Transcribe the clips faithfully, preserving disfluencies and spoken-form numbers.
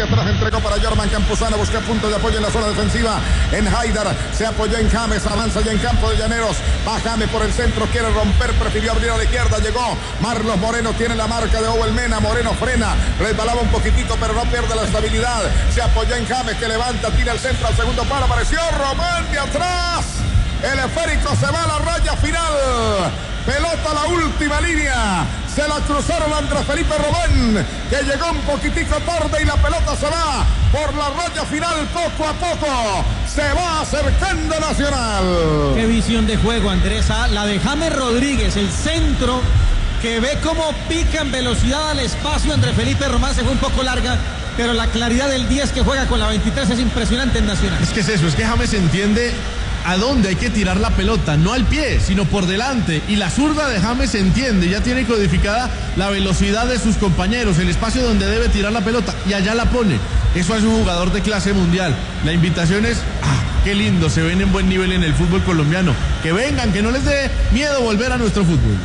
hacia atrás, entregó para Jorman Campuzano, busca punto de apoyo en la zona defensiva. En Haidar, se apoyó en James, avanza ya en campo de Llaneros. Va James por el centro, quiere romper, prefirió abrir a la izquierda, llegó Marlos Moreno, tiene la marca de Owen Mena. Moreno frena, resbalaba un poquitito, pero no pierde la estabilidad. Se apoyó en James, que levanta, tira el centro al segundo palo, apareció Román de atrás. El esférico se va a la raya final. Pelota a la última línea. Se la cruzaron a Andrés Felipe Román, que llegó un poquitico tarde y la pelota se va por la raya final poco a poco. Se va acercando Nacional. Qué visión de juego, Andresa. La de James Rodríguez, el centro, que ve cómo pica en velocidad al espacio. Andrés Felipe Román se fue un poco larga, pero la claridad del diez que juega con la veintitrés es impresionante en Nacional. Es que es eso, es que James entiende a dónde hay que tirar la pelota, no al pie, sino por delante. Y la zurda de James entiende, ya tiene codificada la velocidad de sus compañeros, el espacio donde debe tirar la pelota, y allá la pone. Eso es un jugador de clase mundial. La invitación es, ah, qué lindo, se ven en buen nivel en el fútbol colombiano. Que vengan, que no les dé miedo volver a nuestro fútbol.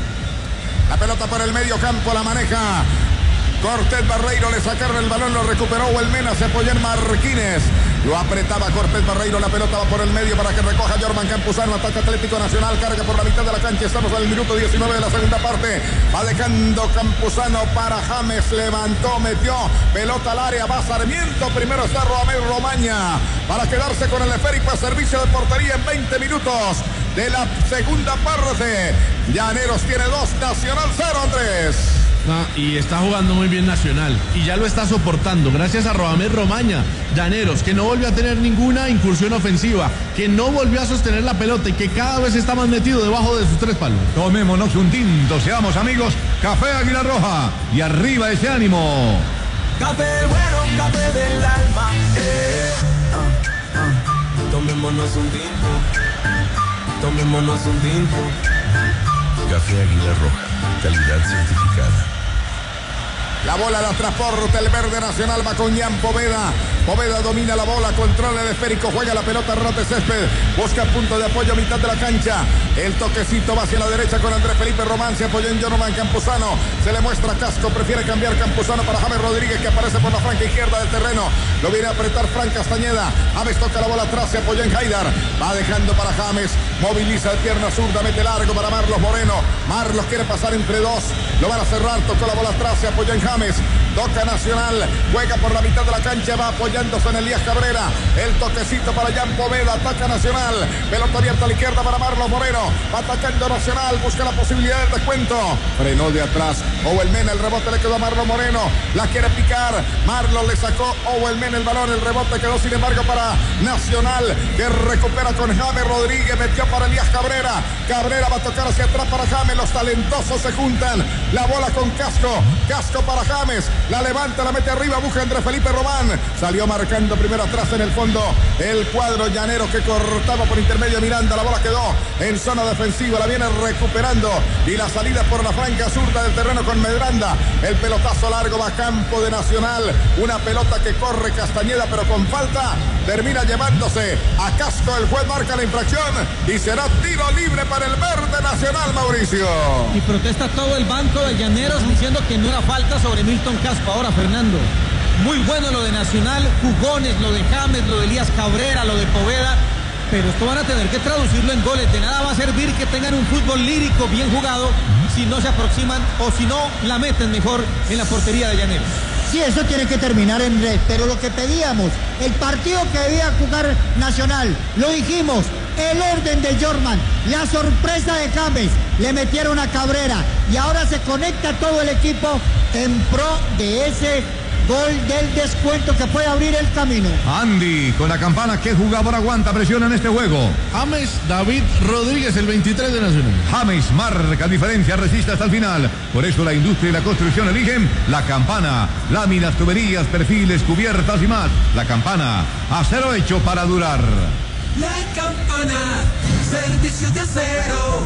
La pelota por el medio campo, la maneja Cortés Barreiro, le sacaron el balón, lo recuperó Huelmena, se apoyó en Marquines. Lo apretaba Cortés Barreiro, la pelota va por el medio para que recoja Jorman Campuzano, ataque Atlético Nacional, carga por la mitad de la cancha, estamos en el minuto diecinueve de la segunda parte. Va dejando Campuzano para James, levantó, metió, pelota al área, va Sarmiento, primero está Romero Romaña, para quedarse con el esférico a servicio de portería en veinte minutos de la segunda parte. Llaneros tiene dos, Nacional cero, Andrés. Ah, y está jugando muy bien Nacional y ya lo está soportando gracias a Radamés Romaña. Llaneros, que no volvió a tener ninguna incursión ofensiva, que no volvió a sostener la pelota y que cada vez está más metido debajo de sus tres palos. Tomémonos un tinto, seamos amigos. Café Águila Roja y arriba ese ánimo. Café bueno, café del alma. Eh. Ah, ah. Tomémonos un tinto. Tomémonos un tinto. Café Águila Roja, calidad certificada. La bola la transporta el verde Nacional, va con Jan Poveda. Poveda domina la bola, controla el esférico, juega la pelota, Rote Césped, busca punto de apoyo a mitad de la cancha. El toquecito va hacia la derecha con Andrés Felipe Román, se apoya en Jorman Campuzano. Se le muestra Casco, prefiere cambiar Campuzano para James Rodríguez, que aparece por la franca izquierda del terreno. Lo viene a apretar Fran Castañeda. James toca la bola atrás, se apoya en Haidar. Va dejando para James, moviliza de pierna zurda, mete largo para Marlos Moreno. Marlos quiere pasar entre dos, lo van a cerrar, tocó la bola atrás, se apoya en James. Toca Nacional, juega por la mitad de la cancha, va apoyándose en Elías Cabrera. El toquecito para Jan Poveda, ataca Nacional. Pelota abierta a la izquierda para Marlos Moreno. Va atacando Nacional, busca la posibilidad del descuento. Frenó de atrás Owen Mena, el rebote le quedó a Marlos Moreno. La quiere picar, Marlos le sacó Owen Mena el balón, el rebote quedó sin embargo para Nacional, que recupera con James Rodríguez, metió para Elías Cabrera. Cabrera va a tocar hacia atrás para James, los talentosos se juntan. La bola con Casco, Casco para James, la levanta, la mete arriba, busca Andrés Felipe Román. Salió marcando primero atrás en el fondo el cuadro llanero, que cortaba por intermedio Miranda. La bola quedó en zona defensiva, la viene recuperando y la salida por la franca zurda del terreno con Medranda. El pelotazo largo va a campo de Nacional, una pelota que corre Castañeda pero con falta, termina llevándose a Casco. El juez marca la infracción y será tiro libre para el verde Nacional, Mauricio. Y protesta todo el banco de Llaneros diciendo que no era falta sobre Milton Casco. Ahora, Fernando, muy bueno lo de Nacional, jugones, lo de James, lo de Elías Cabrera, lo de Poveda, pero esto van a tener que traducirlo en goles. De nada va a servir que tengan un fútbol lírico bien jugado si no se aproximan o si no la meten mejor en la portería de Llaneros. Sí, eso tiene que terminar en red, pero lo que pedíamos, el partido que debía jugar Nacional, lo dijimos, el orden de Jorman, la sorpresa de James, le metieron a Cabrera y ahora se conecta todo el equipo en pro de ese gol del descuento que puede abrir el camino. Andy, con la campana, ¿qué jugador aguanta presión en este juego? James David Rodríguez, el veintitrés de Nacional. James marca diferencia, resiste hasta el final. Por eso la industria y la construcción eligen la campana. Láminas, tuberías, perfiles, cubiertas y más. La campana, acero hecho para durar. La campana, servicios de acero.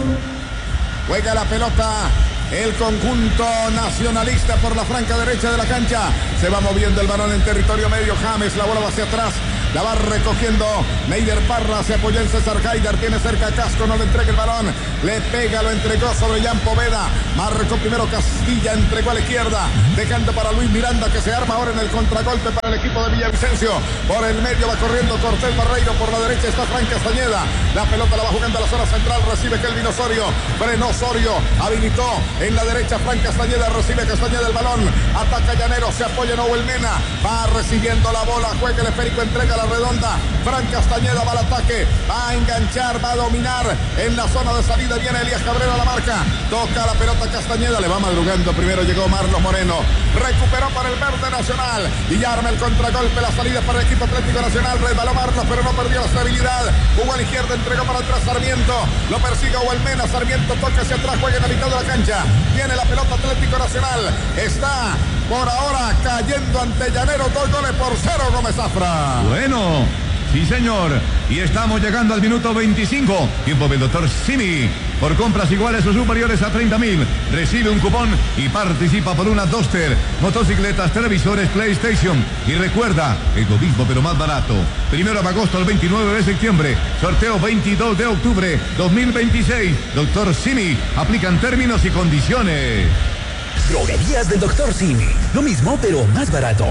Juega la pelota el conjunto nacionalista por la franca derecha de la cancha. Se va moviendo el balón en territorio medio. James, la bola va hacia atrás. La va recogiendo Neider Parra. Se apoyó en César Haider. Tiene cerca a Casco. No le entrega el balón. Le pega. Lo entregó sobre Jan Poveda. Marcó primero Castilla. Entregó a la izquierda. Dejando para Luis Miranda, que se arma ahora en el contragolpe para el equipo de Villavicencio. Por el medio va corriendo Cortés Barreiro. Por la derecha está Frank Castañeda. La pelota la va jugando a la zona central. Recibe Kelvin Osorio. Frenó Osorio. Habilitó en la derecha Frank Castañeda. Recibe Castañeda el balón. Ataca Llanero. Se apoya Noel Mena. Va recibiendo la bola. Juega el esférico. Entrega la redonda. Frank Castañeda va al ataque. Va a enganchar. Va a dominar. En la zona de salida viene Elías Cabrera a la marca. Toca la pelota Castañeda. Le va madrugando. Primero llegó Marlos Moreno. Recuperó para el verde Nacional. Y ya arma el contragolpe. La salida para el equipo Atlético Nacional. Resbaló Marlos, pero no perdió la estabilidad. Jugó a la izquierda. Entregó para atrás Sarmiento. Lo persigue Huelmena. Sarmiento toca hacia atrás. Juega en la mitad de la cancha. Viene la pelota Atlético Nacional. Está por ahora cayendo ante Llanero. Dos goles por cero, Gómez Zafra. Bueno, sí señor. Y estamos llegando al minuto veinticinco. Tiempo del doctor Simi. Por compras iguales o superiores a treinta mil. Recibe un cupón y participa por una Duster, motocicletas, televisores, PlayStation. Y recuerda, es lo mismo pero más barato. Primero de agosto al veintinueve de septiembre. Sorteo veintidós de octubre dos mil veintiséis. doctor Simi. Aplican términos y condiciones. Droguerías del doctor Simi. Lo mismo, pero más barato.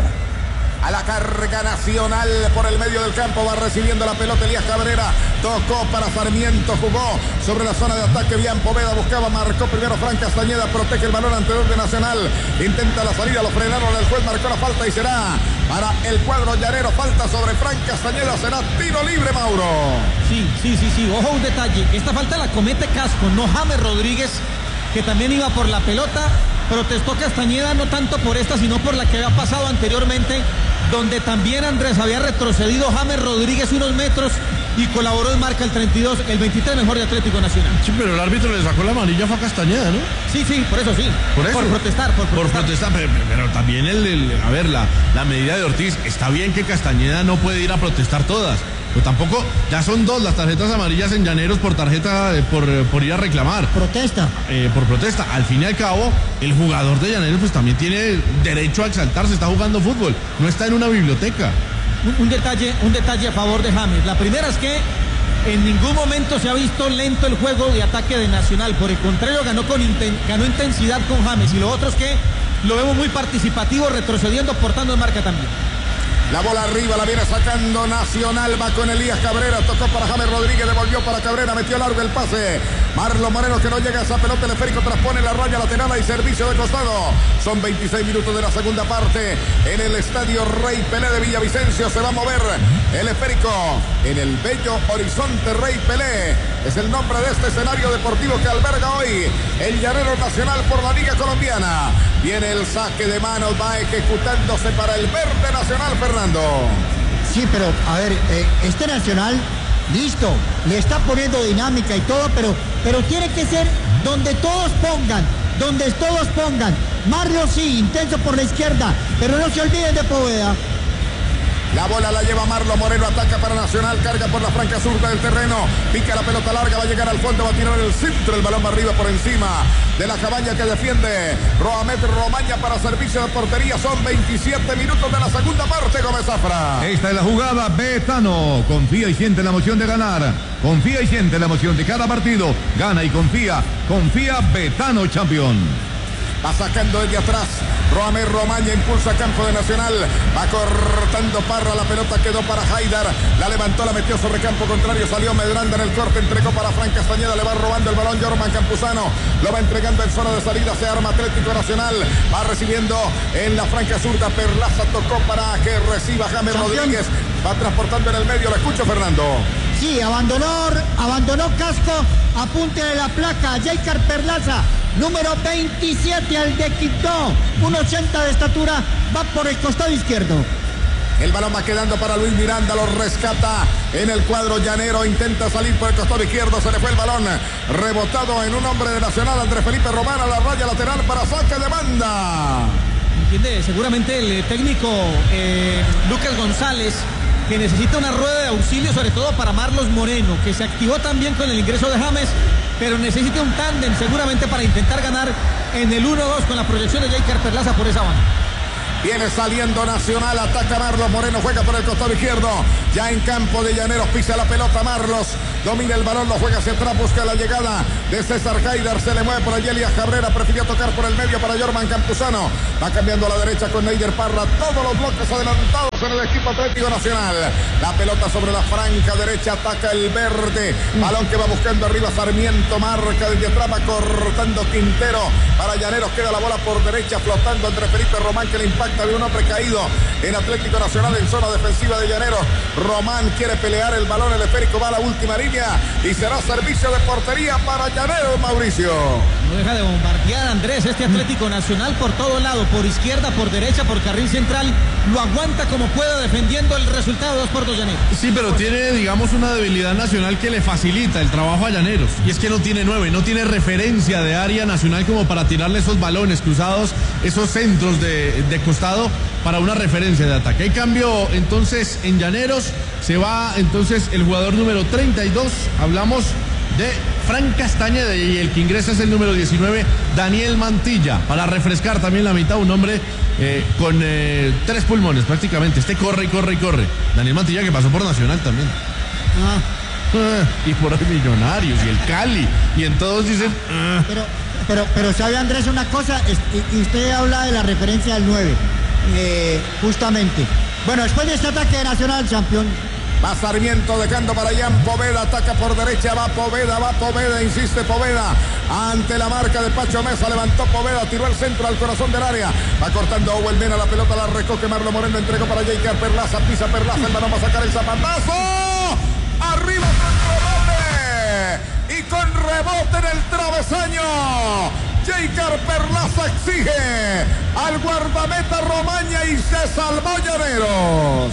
A la carga Nacional por el medio del campo. Va recibiendo la pelota Elías Cabrera. Tocó para Sarmiento. Jugó sobre la zona de ataque. Bien Poveda buscaba. Marcó primero Frank Castañeda. Protege el balón ante el de Nacional. Intenta la salida. Lo frenaron. El juez marcó la falta y será para el cuadro llanero. Falta sobre Frank Castañeda. Será tiro libre, Mauro. Sí, sí, sí, sí. Ojo, un detalle. Esta falta la comete Casco, no James Rodríguez, que también iba por la pelota. Protestó Castañeda no tanto por esta, sino por la que había pasado anteriormente, donde también Andrés había retrocedido James Rodríguez unos metros y colaboró en marca el treinta y dos, el veintitrés mejor de Atlético Nacional. Sí, pero el árbitro le sacó la amarilla fue a Castañeda, ¿no? Sí, sí, por eso sí. Por eso. Por protestar, por protestar. Por protestar, pero, pero también el, el, a ver, la, la medida de Ortiz, está bien que Castañeda no puede ir a protestar todas. Pero tampoco, ya son dos las tarjetas amarillas en Llaneros por tarjeta, eh, por, por ir a reclamar. Protesta. Eh, por protesta. Al fin y al cabo, el jugador de Llaneros pues también tiene derecho a exaltarse, está jugando fútbol, no está en una biblioteca. Un, un detalle, un detalle a favor de James. La primera es que en ningún momento se ha visto lento el juego de ataque de Nacional. Por el contrario, ganó, con inten, ganó intensidad con James. Y lo otro es que lo vemos muy participativo, retrocediendo, portando en marca también. La bola arriba, la viene sacando Nacional, va con Elías Cabrera, tocó para James Rodríguez, devolvió para Cabrera, metió largo el pase. Marlon Moreno que no llega a esa pelota, el esférico transpone la raya lateral y servicio de costado. Son veintiséis minutos de la segunda parte en el estadio Rey Pelé de Villavicencio. Se va a mover el esférico en el bello horizonte Rey Pelé. Es el nombre de este escenario deportivo que alberga hoy el Llanero Nacional por la Liga Colombiana. Viene el saque de manos, va ejecutándose para el verde Nacional, Fernando. Sí, pero a ver, eh, este Nacional, listo, le está poniendo dinámica y todo, pero, pero tiene que ser donde todos pongan, donde todos pongan. Mario sí, intenso por la izquierda, pero no se olviden de Poveda. La bola la lleva Marlon Moreno, ataca para Nacional, carga por la franca zurda del terreno, pica la pelota larga, va a llegar al fondo, va a tirar el centro, el balón va arriba por encima de la cabaña que defiende Roamet Romaña para servicio de portería. Son veintisiete minutos de la segunda parte, Gómez Zafra. Esta es la jugada Betano. Confía y siente la emoción de ganar. Confía y siente la emoción de cada partido. Gana y confía. Confía Betano, campeón. Va sacando desde atrás. Roamet Romaña impulsa campo de Nacional. Va cortando Parra. La pelota quedó para Haider. La levantó, la metió sobre campo contrario. Salió Medranda en el corte. Entregó para Frank Castañeda. Le va robando el balón Jorman Campuzano. Lo va entregando en zona de salida. Se arma Atlético Nacional. Va recibiendo en la franca zurda. Perlaza tocó para que reciba James Rodríguez. Va transportando en el medio. ¿La escucho, Fernando? Sí, abandonó, abandonó Casco. Apunte de la placa. Jacar Perlaza. Número veintisiete al de Quito, uno ochenta de estatura, va por el costado izquierdo. El balón va quedando para Luis Miranda, lo rescata en el cuadro llanero, intenta salir por el costado izquierdo, se le fue el balón, rebotado en un hombre de Nacional, Andrés Felipe Román a la raya lateral para saque de banda. Entiende, seguramente el técnico eh, Lucas González, que necesita una rueda de auxilio, sobre todo para Marlos Moreno, que se activó también con el ingreso de James, pero necesita un tándem seguramente para intentar ganar en el uno dos con la proyección de Jacar Perlaza por esa banda. Viene saliendo Nacional, ataca Marlos Moreno, juega por el costado izquierdo. Ya en campo de Llaneros, pisa la pelota Marlos. Domina el balón, lo juega hacia atrás, busca la llegada de César Haider. Se le mueve por allí Elías Cabrera, prefirió tocar por el medio para Jorman Campuzano. Va cambiando a la derecha con Neider Parra. Todos los bloques adelantados en el equipo Atlético Nacional. La pelota sobre la franca derecha, ataca el verde. Balón que va buscando arriba Sarmiento, marca desde atrás, va cortando Quintero. Para Llaneros queda la bola por derecha, flotando entre Felipe Román, que le impacta de un hombre caído en Atlético Nacional en zona defensiva de Llaneros. Román quiere pelear el balón, el esférico va a la última línea y será servicio de portería para Llaneros, Mauricio. No deja de bombardear, Andrés, este Atlético Nacional por todo lado, por izquierda, por derecha, por carril central. Lo aguanta como pueda defendiendo el resultado dos por dos Llaneros. Sí, pero tiene, digamos, una debilidad Nacional que le facilita el trabajo a Llaneros. Y es que no tiene nueve, no tiene referencia de área Nacional como para tirarle esos balones cruzados, esos centros de, de costado para una referencia de ataque. En cambio, entonces, en Llaneros se va entonces el jugador número treinta y dos. Hablamos de Fran Castañeda y el que ingresa es el número diecinueve, Daniel Mantilla, para refrescar también la mitad, un hombre eh, con eh, tres pulmones prácticamente. Este corre y corre y corre. Daniel Mantilla, que pasó por Nacional también. Ah. Ah, y por el Millonarios y el Cali. Y en todos dicen... Ah. Pero, pero, pero sabe, Andrés, una cosa, es, y, y usted habla de la referencia al nueve, eh, justamente. Bueno, después de este ataque de Nacional, campeón. Va Sarmiento dejando para Jan Poveda, ataca por derecha, va Poveda, va Poveda, insiste Poveda, ante la marca de Pacho Mesa, levantó Poveda, tiró el centro al corazón del área, va cortando Owen Mena, la pelota la recoge Marlo Moreno, entregó para Jeiker Perlaza, pisa Perlaza, el balón va a sacar el zapatazo, arriba con rebote, y con rebote en el travesaño, Jeiker Perlaza exige al guardameta Romaña y se salvó Llaneros.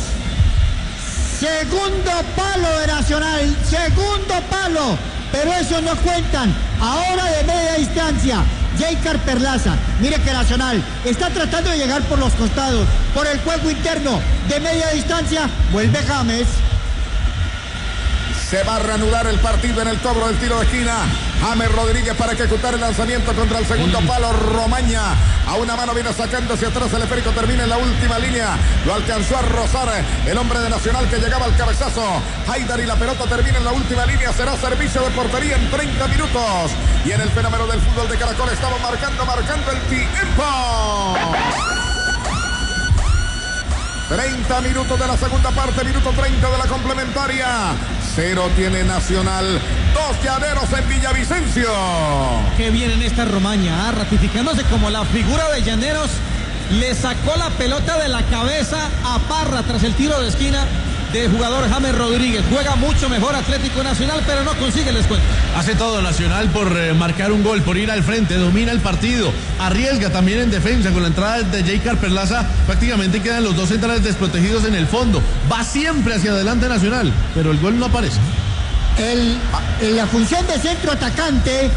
Segundo palo de Nacional, segundo palo, pero esos no cuentan. Ahora de media distancia, Jeiker Perlaza. Mire que Nacional está tratando de llegar por los costados, por el juego interno. De media distancia, vuelve James. Se va a reanudar el partido en el cobro del tiro de esquina. James Rodríguez para ejecutar el lanzamiento contra el segundo palo. Romaña a una mano viene sacando hacia atrás. El esférico termina en la última línea. Lo alcanzó a rozar el hombre de Nacional que llegaba al cabezazo. Haider y la pelota termina en la última línea. Será servicio de portería en treinta minutos. Y en el fenómeno del fútbol de Caracol estamos marcando, marcando el tiempo. treinta minutos de la segunda parte, minuto treinta de la complementaria. Cero tiene Nacional, dos Llaneros en Villavicencio. Qué bien en esta Romaña, ¿eh? Ratificándose como la figura de Llaneros. Le sacó la pelota de la cabeza a Parra tras el tiro de esquina del jugador James Rodríguez. Juega mucho mejor Atlético Nacional, pero no consigue el descuento. Hace todo Nacional por eh, marcar un gol, por ir al frente, domina el partido, arriesga también en defensa con la entrada de Jeiker Perlaza. Prácticamente quedan los dos centrales desprotegidos en el fondo. Va siempre hacia adelante Nacional, pero el gol no aparece. El, en la función de centro atacante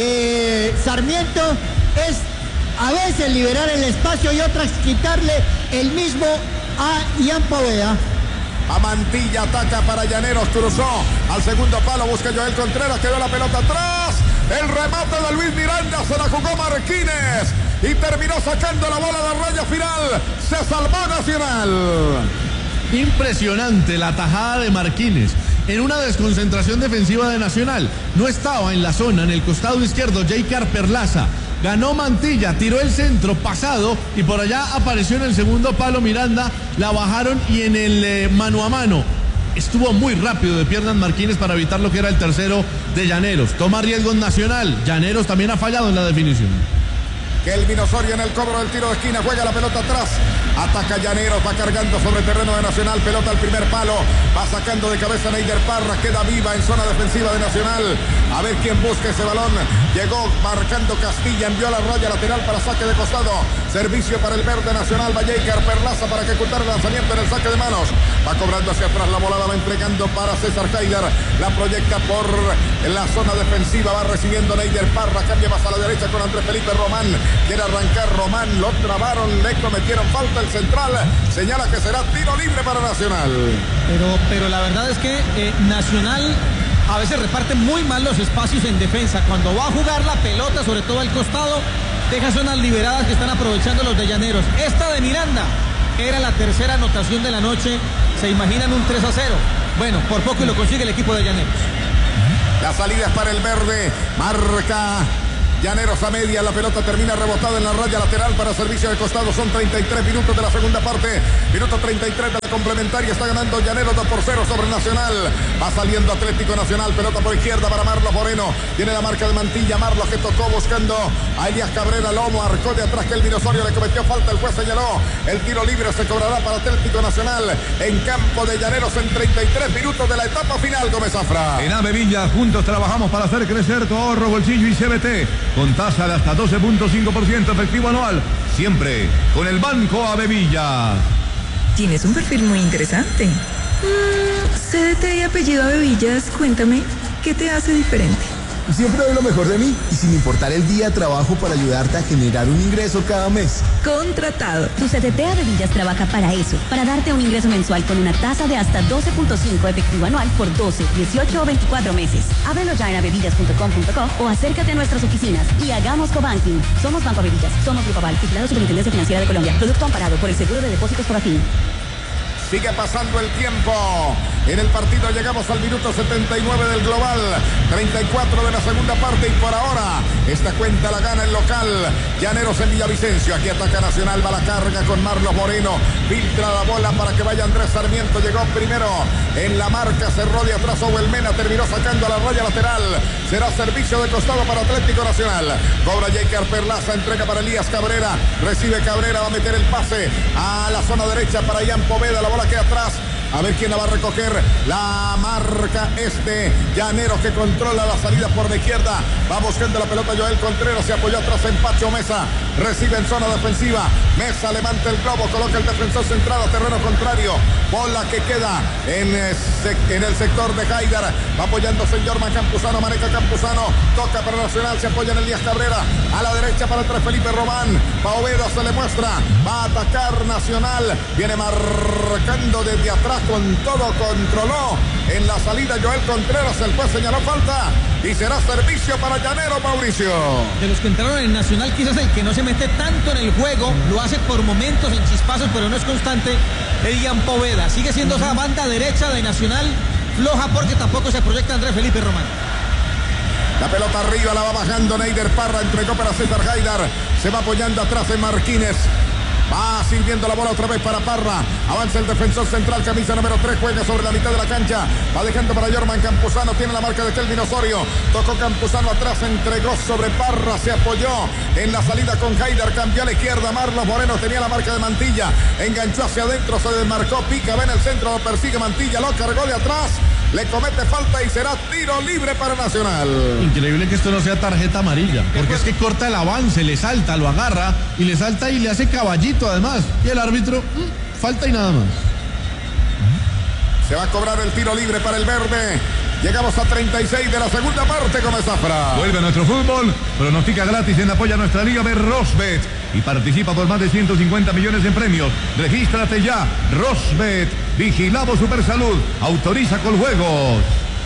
de Sarmiento es a veces liberar el espacio y otras quitarle el mismo a Jan Poveda. A Mantilla, ataca para Llaneros, cruzó al segundo palo, busca Joel Contreras, quedó la pelota atrás, el remate de Luis Miranda, se la jugó Marquines y terminó sacando la bola de raya final, se salvó Nacional. Impresionante la tajada de Marquines en una desconcentración defensiva de Nacional. No estaba en la zona, en el costado izquierdo, Jeiker Perlaza. Ganó Mantilla, tiró el centro pasado y por allá apareció en el segundo palo Miranda, la bajaron y en el eh, mano a mano estuvo muy rápido de piernas Marquines para evitar lo que era el tercero de Llaneros. Toma riesgos Nacional, Llaneros también ha fallado en la definición. Kelvin Osorio en el cobro del tiro de esquina, juega la pelota atrás, ataca Llaneros, va cargando sobre terreno de Nacional, pelota al primer palo, va sacando de cabeza Neider Parra, queda viva en zona defensiva de Nacional, a ver quién busca ese balón, llegó marcando Castilla, envió la raya lateral para saque de costado, servicio para el verde Nacional, va Jeiker Perlaza para ejecutar el lanzamiento en el saque de manos, va cobrando hacia atrás la volada, va entregando para César Haider, la proyecta por la zona defensiva, va recibiendo Neider Parra, cambia más a la derecha con Andrés Felipe Román. Quiere arrancar Román, lo trabaron, le cometieron falta el central, señala que será tiro libre para Nacional. Pero, pero la verdad es que eh, Nacional a veces reparte muy mal los espacios en defensa. Cuando va a jugar la pelota, sobre todo al costado, deja zonas liberadas que están aprovechando los de Llaneros. Esta de Miranda era la tercera anotación de la noche. Se imaginan un tres a cero. Bueno, por poco y lo consigue el equipo de Llaneros. La salida es para el verde. Marca Llaneros a media, la pelota termina rebotada en la raya lateral para servicio de costado. Son treinta y tres minutos de la segunda parte. Minuto treinta y tres de la complementaria. Está ganando Llaneros dos por cero sobre Nacional. Va saliendo Atlético Nacional. Pelota por izquierda para Marlos Moreno. Tiene la marca de Mantilla. Marlos que tocó buscando a Elías Cabrera. Lo marcó de atrás que el Osorio le cometió falta. El juez señaló. El tiro libre se cobrará para Atlético Nacional en campo de Llaneros en treinta y tres minutos de la etapa final. Gómez Zafra. En Ave Villa, juntos trabajamos para hacer crecer tu ahorro, bolsillo y C B T. Con tasa de hasta doce punto cinco por ciento efectivo anual. Siempre con el Banco Ave Villa. Tienes un perfil muy interesante. Mm, C D T y apellido Avevillas, cuéntame, ¿qué te hace diferente? Siempre doy lo mejor de mí y sin importar el día trabajo para ayudarte a generar un ingreso cada mes. Contratado. Tu C D T Avevillas trabaja para eso, para darte un ingreso mensual con una tasa de hasta doce punto cinco efectivo anual por doce, dieciocho o veinticuatro meses. Ábrelo ya en avevillas punto com punto co o acércate a nuestras oficinas y hagamos cobanking. Somos Banco Avevillas, somos Grupo Aval, titulado Superintendencia Financiera de Colombia, producto amparado por el Seguro de Depósitos Fogafín. Sigue pasando el tiempo. En el partido llegamos al minuto setenta y nueve del global. treinta y cuatro de la segunda parte y por ahora esta cuenta la gana el local. Llaneros en Villavicencio. Aquí ataca Nacional, va la carga con Marlos Moreno. Filtra la bola para que vaya Andrés Sarmiento. Llegó primero en la marca. Cerró de atrás Owen Mena. Terminó sacando a la raya lateral. Será servicio de costado para Atlético Nacional. Cobra Jaker Perlaza. Entrega para Elías Cabrera. Recibe Cabrera. Va a meter el pase a la zona derecha para Ian Poveda. La bola queda atrás. A ver quién la va a recoger. La marca este Llaneros que controla la salida por la izquierda. Va buscando la pelota Joel Contreras. Se apoyó atrás en Pacho Mesa. Recibe en zona defensiva. Mesa levanta el globo. Coloca el defensor centrado a terreno contrario. Bola que queda en, en el sector de Haidar. Va apoyando señor Man Campuzano. Maneca Campuzano. Toca para Nacional. Se apoya en Elías Cabrera. A la derecha para Andrés Felipe Román. Paoveda se le muestra. Va a atacar Nacional. Viene marcando desde atrás. Con todo controló en la salida Joel Contreras. El juez señaló falta y será servicio para Llanero, Mauricio. De los que entraron en Nacional, quizás el que no se mete tanto en el juego, lo hace por momentos en chispazos, pero no es constante, es Ian Poveda. Sigue siendo esa banda derecha de Nacional floja porque tampoco se proyecta Andrés Felipe Román. La pelota arriba la va bajando Neider Parra, entregó para César Haidar, se va apoyando atrás en Marquínez. Va sirviendo la bola otra vez para Parra. Avanza el defensor central, camisa número tres, juega sobre la mitad de la cancha. Va dejando para Jorman Campuzano. Tiene la marca de Kelvin Osorio. Tocó Campuzano atrás, entregó sobre Parra. Se apoyó en la salida con Haidar. Cambió a la izquierda. Marlos Moreno tenía la marca de Mantilla. Enganchó hacia adentro, se desmarcó. Pica, va en el centro, lo persigue Mantilla. Lo cargó de atrás. Le comete falta y será tiro libre para Nacional. Increíble que esto no sea tarjeta amarilla, porque es que corta el avance, le salta, lo agarra y le salta y le hace caballito además. Y el árbitro, mmm, falta y nada más. Se va a cobrar el tiro libre para el verde. Llegamos a treinta y seis de la segunda parte, Gómez Zafra. Vuelve a nuestro fútbol, pronostica gratis en apoyo a nuestra liga de Rosbet y participa por más de ciento cincuenta millones en premios. Regístrate ya, Rosbet, vigilado Supersalud, autoriza con juegos.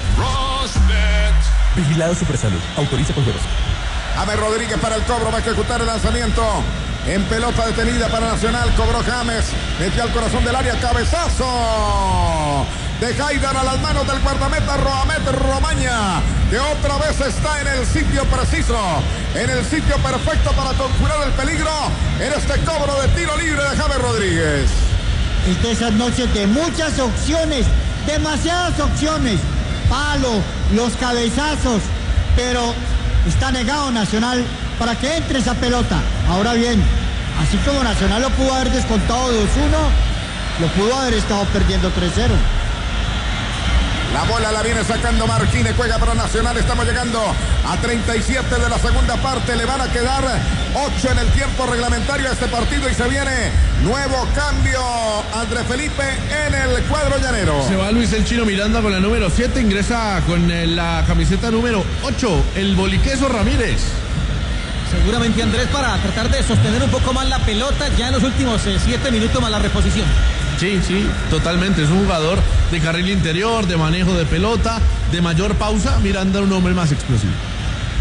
Rosbet, vigilado Supersalud, autoriza con juegos. James Rodríguez para el cobro, va a ejecutar el lanzamiento. En pelota detenida para Nacional, cobró James, metió al corazón del área, cabezazo de Haidar a las manos del guardameta Roamet Romaña, que otra vez está en el sitio preciso, en el sitio perfecto para conjurar el peligro en este cobro de tiro libre de James Rodríguez. Es de esas noches de muchas opciones, demasiadas opciones, palo, los cabezazos, pero está negado Nacional para que entre esa pelota. Ahora bien, así como Nacional lo pudo haber descontado dos uno, lo pudo haber estado perdiendo tres cero. La bola la viene sacando Marquínez, juega para Nacional. Estamos llegando a treinta y siete de la segunda parte. Le van a quedar ocho en el tiempo reglamentario a este partido y se viene nuevo cambio. Andrés Felipe en el cuadro llanero. Se va Luis el Chino Miranda con la número siete, ingresa con la camiseta número ocho, el Boliqueso Ramírez. Seguramente Andrés para tratar de sostener un poco más la pelota ya en los últimos siete minutos más la reposición. Sí, sí, totalmente. Es un jugador de carril interior, de manejo de pelota, de mayor pausa. Miranda, un hombre más explosivo.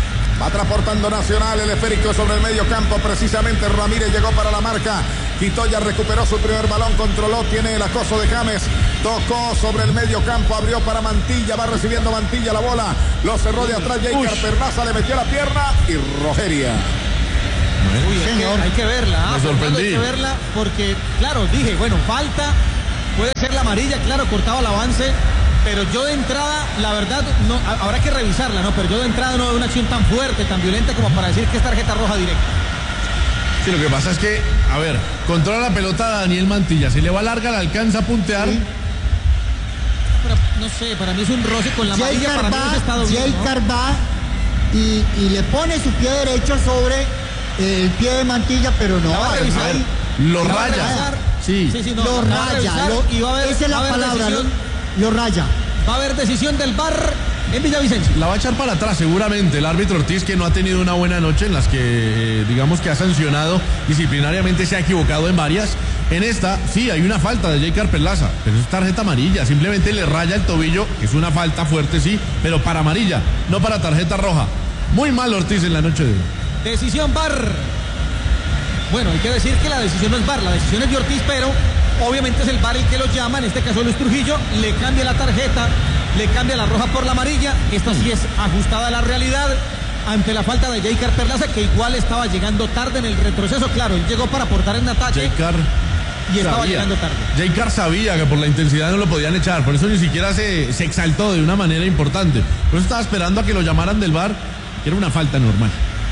Va transportando Nacional, el esférico sobre el medio campo. Precisamente Ramírez llegó para la marca. Quitoya recuperó su primer balón, controló, tiene el acoso de James. Tocó sobre el medio campo, abrió para Mantilla, va recibiendo Mantilla la bola. Lo cerró de atrás, Jeiker Perlaza le metió la pierna y Rogeria. Uy, hay, que, hay que verla, ¿ah? Fernando, hay que verla porque, claro, dije, bueno, falta, puede ser la amarilla, claro, cortaba el avance, pero yo de entrada, la verdad, no, habrá que revisarla, ¿no? Pero yo de entrada no veo una acción tan fuerte, tan violenta como para decir que es tarjeta roja directa. Sí, lo que pasa es que, a ver, controla la pelota Daniel Mantilla, se le va larga, la alcanza a puntear. Sí. Pero, no sé, para mí es un roce con la amarilla, para mí no estado bien, Jeiker ¿no? va y, y le pone su pie derecho sobre el pie de Mantilla, pero no. Va a revisar, ver, lo raya. Sí, sí, sí no, lo raya. Lo, y va a haber, esa es la palabra, lo, lo raya. Va a haber decisión del V A R en Villavicencio. La va a echar para atrás seguramente el árbitro Ortiz, que no ha tenido una buena noche, en las que eh, digamos que ha sancionado disciplinariamente, se ha equivocado en varias. En esta sí hay una falta de Jeiker Perlaza, pero es tarjeta amarilla, simplemente le raya el tobillo, que es una falta fuerte sí, pero para amarilla, no para tarjeta roja. Muy mal Ortiz en la noche de hoy. Decisión V A R. Bueno, hay que decir que la decisión no es V A R, la decisión es de Ortiz, pero obviamente es el V A R el que lo llama, en este caso Luis Trujillo, le cambia la tarjeta, le cambia la roja por la amarilla. Esta sí es ajustada a la realidad ante la falta de Jeiker Perlaza, que igual estaba llegando tarde en el retroceso. Claro, él llegó para aportar en ataque Jeiker y estaba sabía. llegando tarde. Jeiker sabía que por la intensidad no lo podían echar, por eso ni siquiera se, se exaltó de una manera importante. Por eso estaba esperando a que lo llamaran del V A R, que era una falta normal.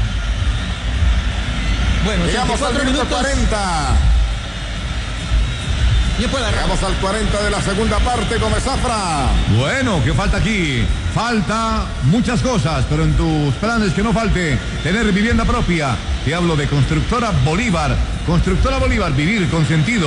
Bueno, llegamos al minuto minutos. cuarenta. Llegamos al cuarenta de la segunda parte, Gómez Zafra. Bueno, ¿qué falta aquí? Falta muchas cosas, pero en tus planes que no falte tener vivienda propia. Te hablo de Constructora Bolívar. Constructora Bolívar, vivir con sentido.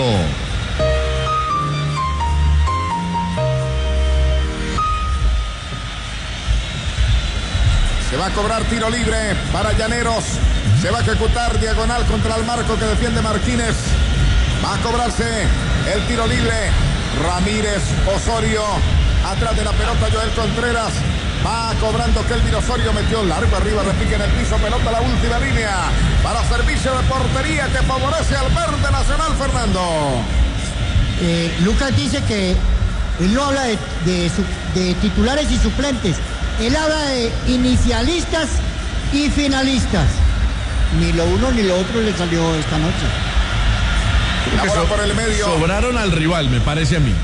Se va a cobrar tiro libre para Llaneros. Se va a ejecutar diagonal contra el marco que defiende Martínez. Va a cobrarse el tiro libre. Ramírez Osorio. Atrás de la pelota Joel Contreras. Va cobrando Kelvin Osorio. Metió largo arriba, repique en el piso. Pelota a la última línea. Para servicio de portería que favorece al verde nacional, Fernando. Eh, Lucas dice que él no habla de, de, de titulares y suplentes. Él habla de inicialistas y finalistas. Ni lo uno ni lo otro le salió esta noche. La bola por el medio. Sobraron al rival, me parece a mí.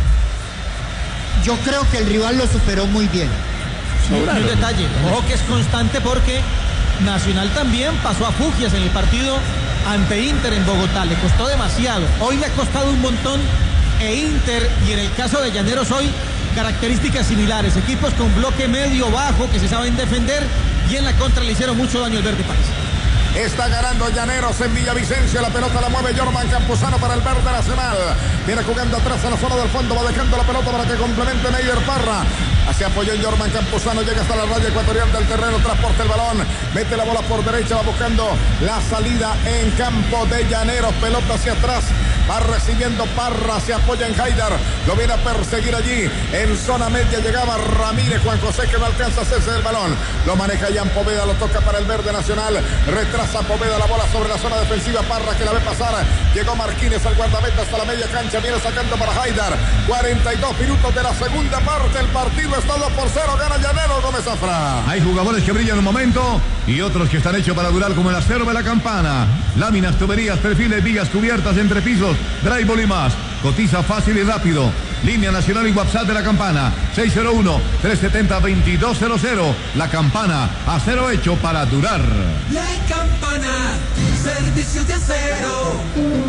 Yo creo que el rival lo superó muy bien. Sobraron. Un detalle, ojo que es constante porque Nacional también pasó a Fugias en el partido ante Inter en Bogotá. Le costó demasiado. Hoy le ha costado un montón. E Inter, y en el caso de Llaneros hoy, características similares. Equipos con bloque medio bajo que se saben defender, y en la contra le hicieron mucho daño al Verde País. Está ganando Llaneros en Villavicencio. La pelota la mueve Jorman Campuzano para el Verde Nacional. Viene jugando atrás en la zona del fondo. Va dejando la pelota para que complemente Neider Parra. Se apoyó en Jorman Campuzano. Llega hasta la raya ecuatorial del terreno. Transporta el balón. Mete la bola por derecha. Va buscando la salida en campo de Llaneros. Pelota hacia atrás. Va recibiendo Parra. Se apoya en Haidar. Lo viene a perseguir allí. En zona media llegaba Ramírez. Juan José que no alcanza a hacerse del balón. Lo maneja Jan Poveda. Lo toca para el Verde Nacional. Retrasa Poveda la bola sobre la zona defensiva. Parra que la ve pasar. Llegó Marquínez al guardameta hasta la media cancha. Viene sacando para Haidar. cuarenta y dos minutos de la segunda parte. El partido está dos por cero. Gana Llaneros, Gómez Zafra. Hay jugadores que brillan un momento y otros que están hechos para durar, como el acero de la Campana. Láminas, tuberías, perfiles, vigas, cubiertas, entrepisos, drywall y más. Cotiza fácil y rápido. Línea nacional y WhatsApp de la Campana. seis cero uno, tres siete cero, dos dos cero cero. La Campana, acero hecho para durar. La Campana, servicios de acero.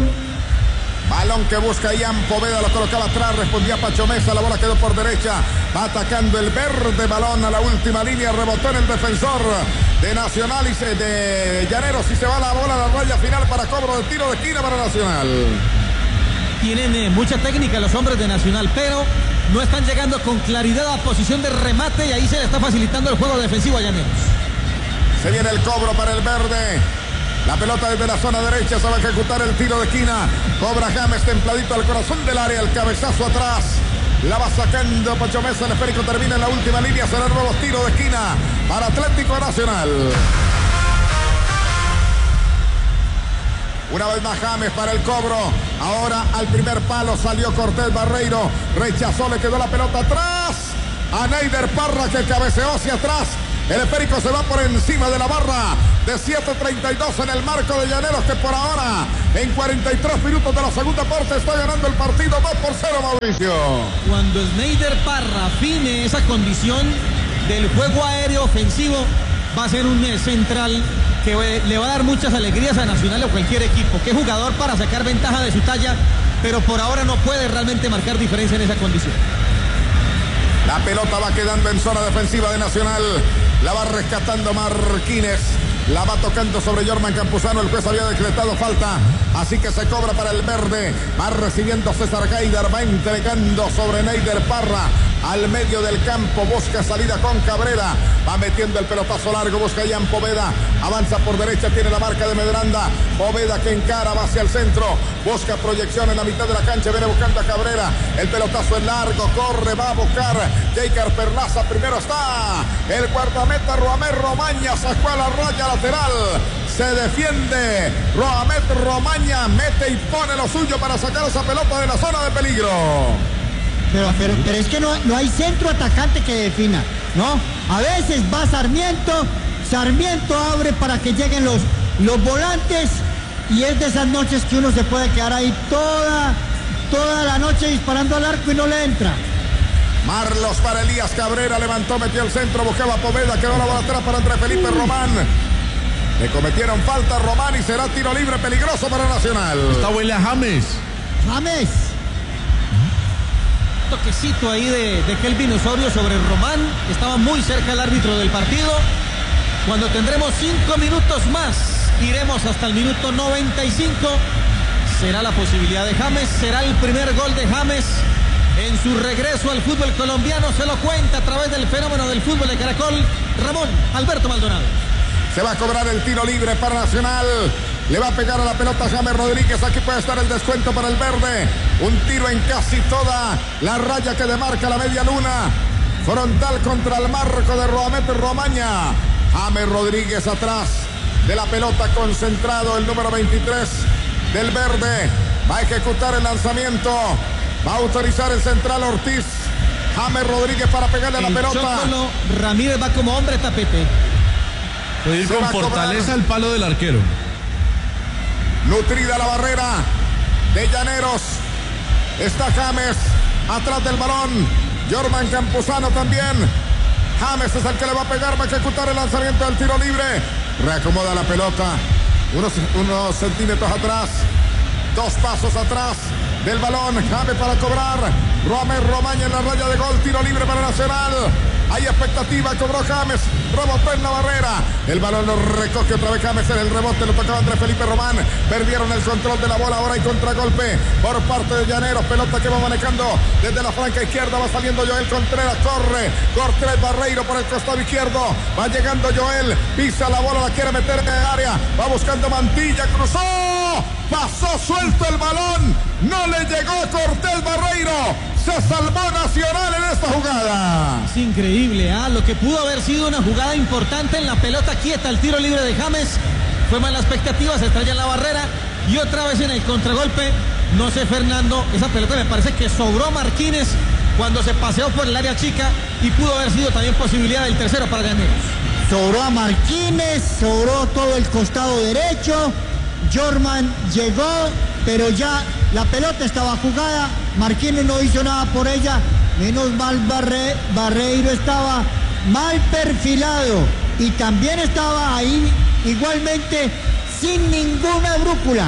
Balón que busca Ian Poveda, lo colocaba atrás, respondía Pacho Mesa, la bola quedó por derecha, va atacando el Verde, balón a la última línea, rebotó en el defensor de Nacional y se, de Llaneros, y se va la bola a la raya final para cobro de tiro de esquina para Nacional. Tienen eh, mucha técnica los hombres de Nacional, pero no están llegando con claridad a posición de remate y ahí se le está facilitando el juego defensivo a Llaneros. Se viene el cobro para el Verde. La pelota desde la zona derecha, se va a ejecutar el tiro de esquina. Cobra James templadito al corazón del área, el cabezazo atrás. La va sacando Pacho Mesa. El esférico termina en la última línea. Será el nuevo tiro de esquina para Atlético Nacional. Una vez más James para el cobro. Ahora al primer palo salió Cortés Barreiro. Rechazó, le quedó la pelota atrás. A Neider Parra, que cabeceó hacia atrás. El esférico se va por encima de la barra de siete treinta y dos en el marco de Llaneros, que por ahora en cuarenta y tres minutos de la segunda parte está ganando el partido dos por cero, Mauricio. Cuando Neider Parra afine esa condición del juego aéreo ofensivo, va a ser un central que le va a dar muchas alegrías a Nacional o cualquier equipo. Qué jugador para sacar ventaja de su talla, pero por ahora no puede realmente marcar diferencia en esa condición. La pelota va quedando en zona defensiva de Nacional. La va rescatando Marquínez. La va tocando sobre Jorman Campuzano. El juez había decretado falta, así que se cobra para el verde. Va recibiendo César Gaidar. Va entregando sobre Neider Parra al medio del campo. Busca salida con Cabrera. Va metiendo el pelotazo largo. Busca Ian Poveda. Avanza por derecha. Tiene la marca de Medranda. Poveda que encara. Va hacia el centro. Busca proyección en la mitad de la cancha. Viene buscando a Cabrera. El pelotazo es largo. Corre. Va a buscar Jeicar Perlaza. Primero está el guardameta Roamet Romaña. Sacó a la raya lateral. Se defiende Roamet Romaña. Mete y pone lo suyo para sacar esa pelota de la zona de peligro. Pero, pero, pero es que no, no hay centro atacante que defina, ¿no? A veces va Sarmiento, Sarmiento abre para que lleguen los, los volantes, y es de esas noches que uno se puede quedar ahí toda, toda la noche disparando al arco y no le entra. Marlos para Elías Cabrera, levantó, metió el centro, buscaba Poveda, quedó la bola atrás para Andrés Felipe Román. Le cometieron falta a Román y será tiro libre peligroso para Nacional. Esta huele a James. James. Toquecito ahí de, de Kelvin Osorio sobre Román. Estaba muy cerca el árbitro del partido. Cuando tendremos cinco minutos más, iremos hasta el minuto noventa y cinco. Será la posibilidad de James. Será el primer gol de James en su regreso al fútbol colombiano. Se lo cuenta a través del fenómeno del fútbol de Caracol, Ramón Alberto Maldonado. Se va a cobrar el tiro libre para Nacional. Le va a pegar a la pelota James Rodríguez. Aquí puede estar el descuento para el verde. Un tiro en casi toda la raya que demarca la media luna. Frontal contra el marco de Roamet Romaña. James Rodríguez atrás de la pelota, concentrado el número veintitrés del verde. Va a ejecutar el lanzamiento. Va a autorizar el central Ortiz. James Rodríguez para pegarle a la el pelota. Chocolo Ramírez va como hombre tapete. Puede ir con fortaleza al palo del arquero. Nutrida la barrera de Llaneros. Está James atrás del balón. Jorman Campuzano también. James es el que le va a pegar, va a ejecutar el lanzamiento del tiro libre. Reacomoda la pelota. Unos, unos centímetros atrás. Dos pasos atrás del balón. James para cobrar. Roamet Romaña en la raya de gol. Tiro libre para Nacional. Hay expectativa, cobró James, rebotó en la barrera. El balón lo recoge otra vez James en el rebote, lo tocaba Andrés Felipe Román. Perdieron el control de la bola, ahora hay contragolpe por parte de Llaneros. Pelota que va manejando desde la franca izquierda, va saliendo Joel Contreras, corre. Cortés Barreiro por el costado izquierdo. Va llegando Joel, pisa la bola, la quiere meter en el área. Va buscando Mantilla, cruzó. Pasó suelto el balón. No le llegó a Cortés Barreiro. Se salvó Nacional en esta jugada. Es increíble, ¿ah? Lo que pudo haber sido una jugada importante en la pelota quieta, el tiro libre de James. Fue mala expectativa, se estrella en la barrera. Y otra vez en el contragolpe. No sé, Fernando, esa pelota me parece que sobró Marquínez cuando se paseó por el área chica. Y pudo haber sido también posibilidad del tercero para Llaneros. Sobró a Marquínez, sobró todo el costado derecho. Jorman llegó, pero ya la pelota estaba jugada. Marquínez no hizo nada por ella. Menos mal Barre, Barreiro estaba mal perfilado. Y también estaba ahí igualmente sin ninguna brújula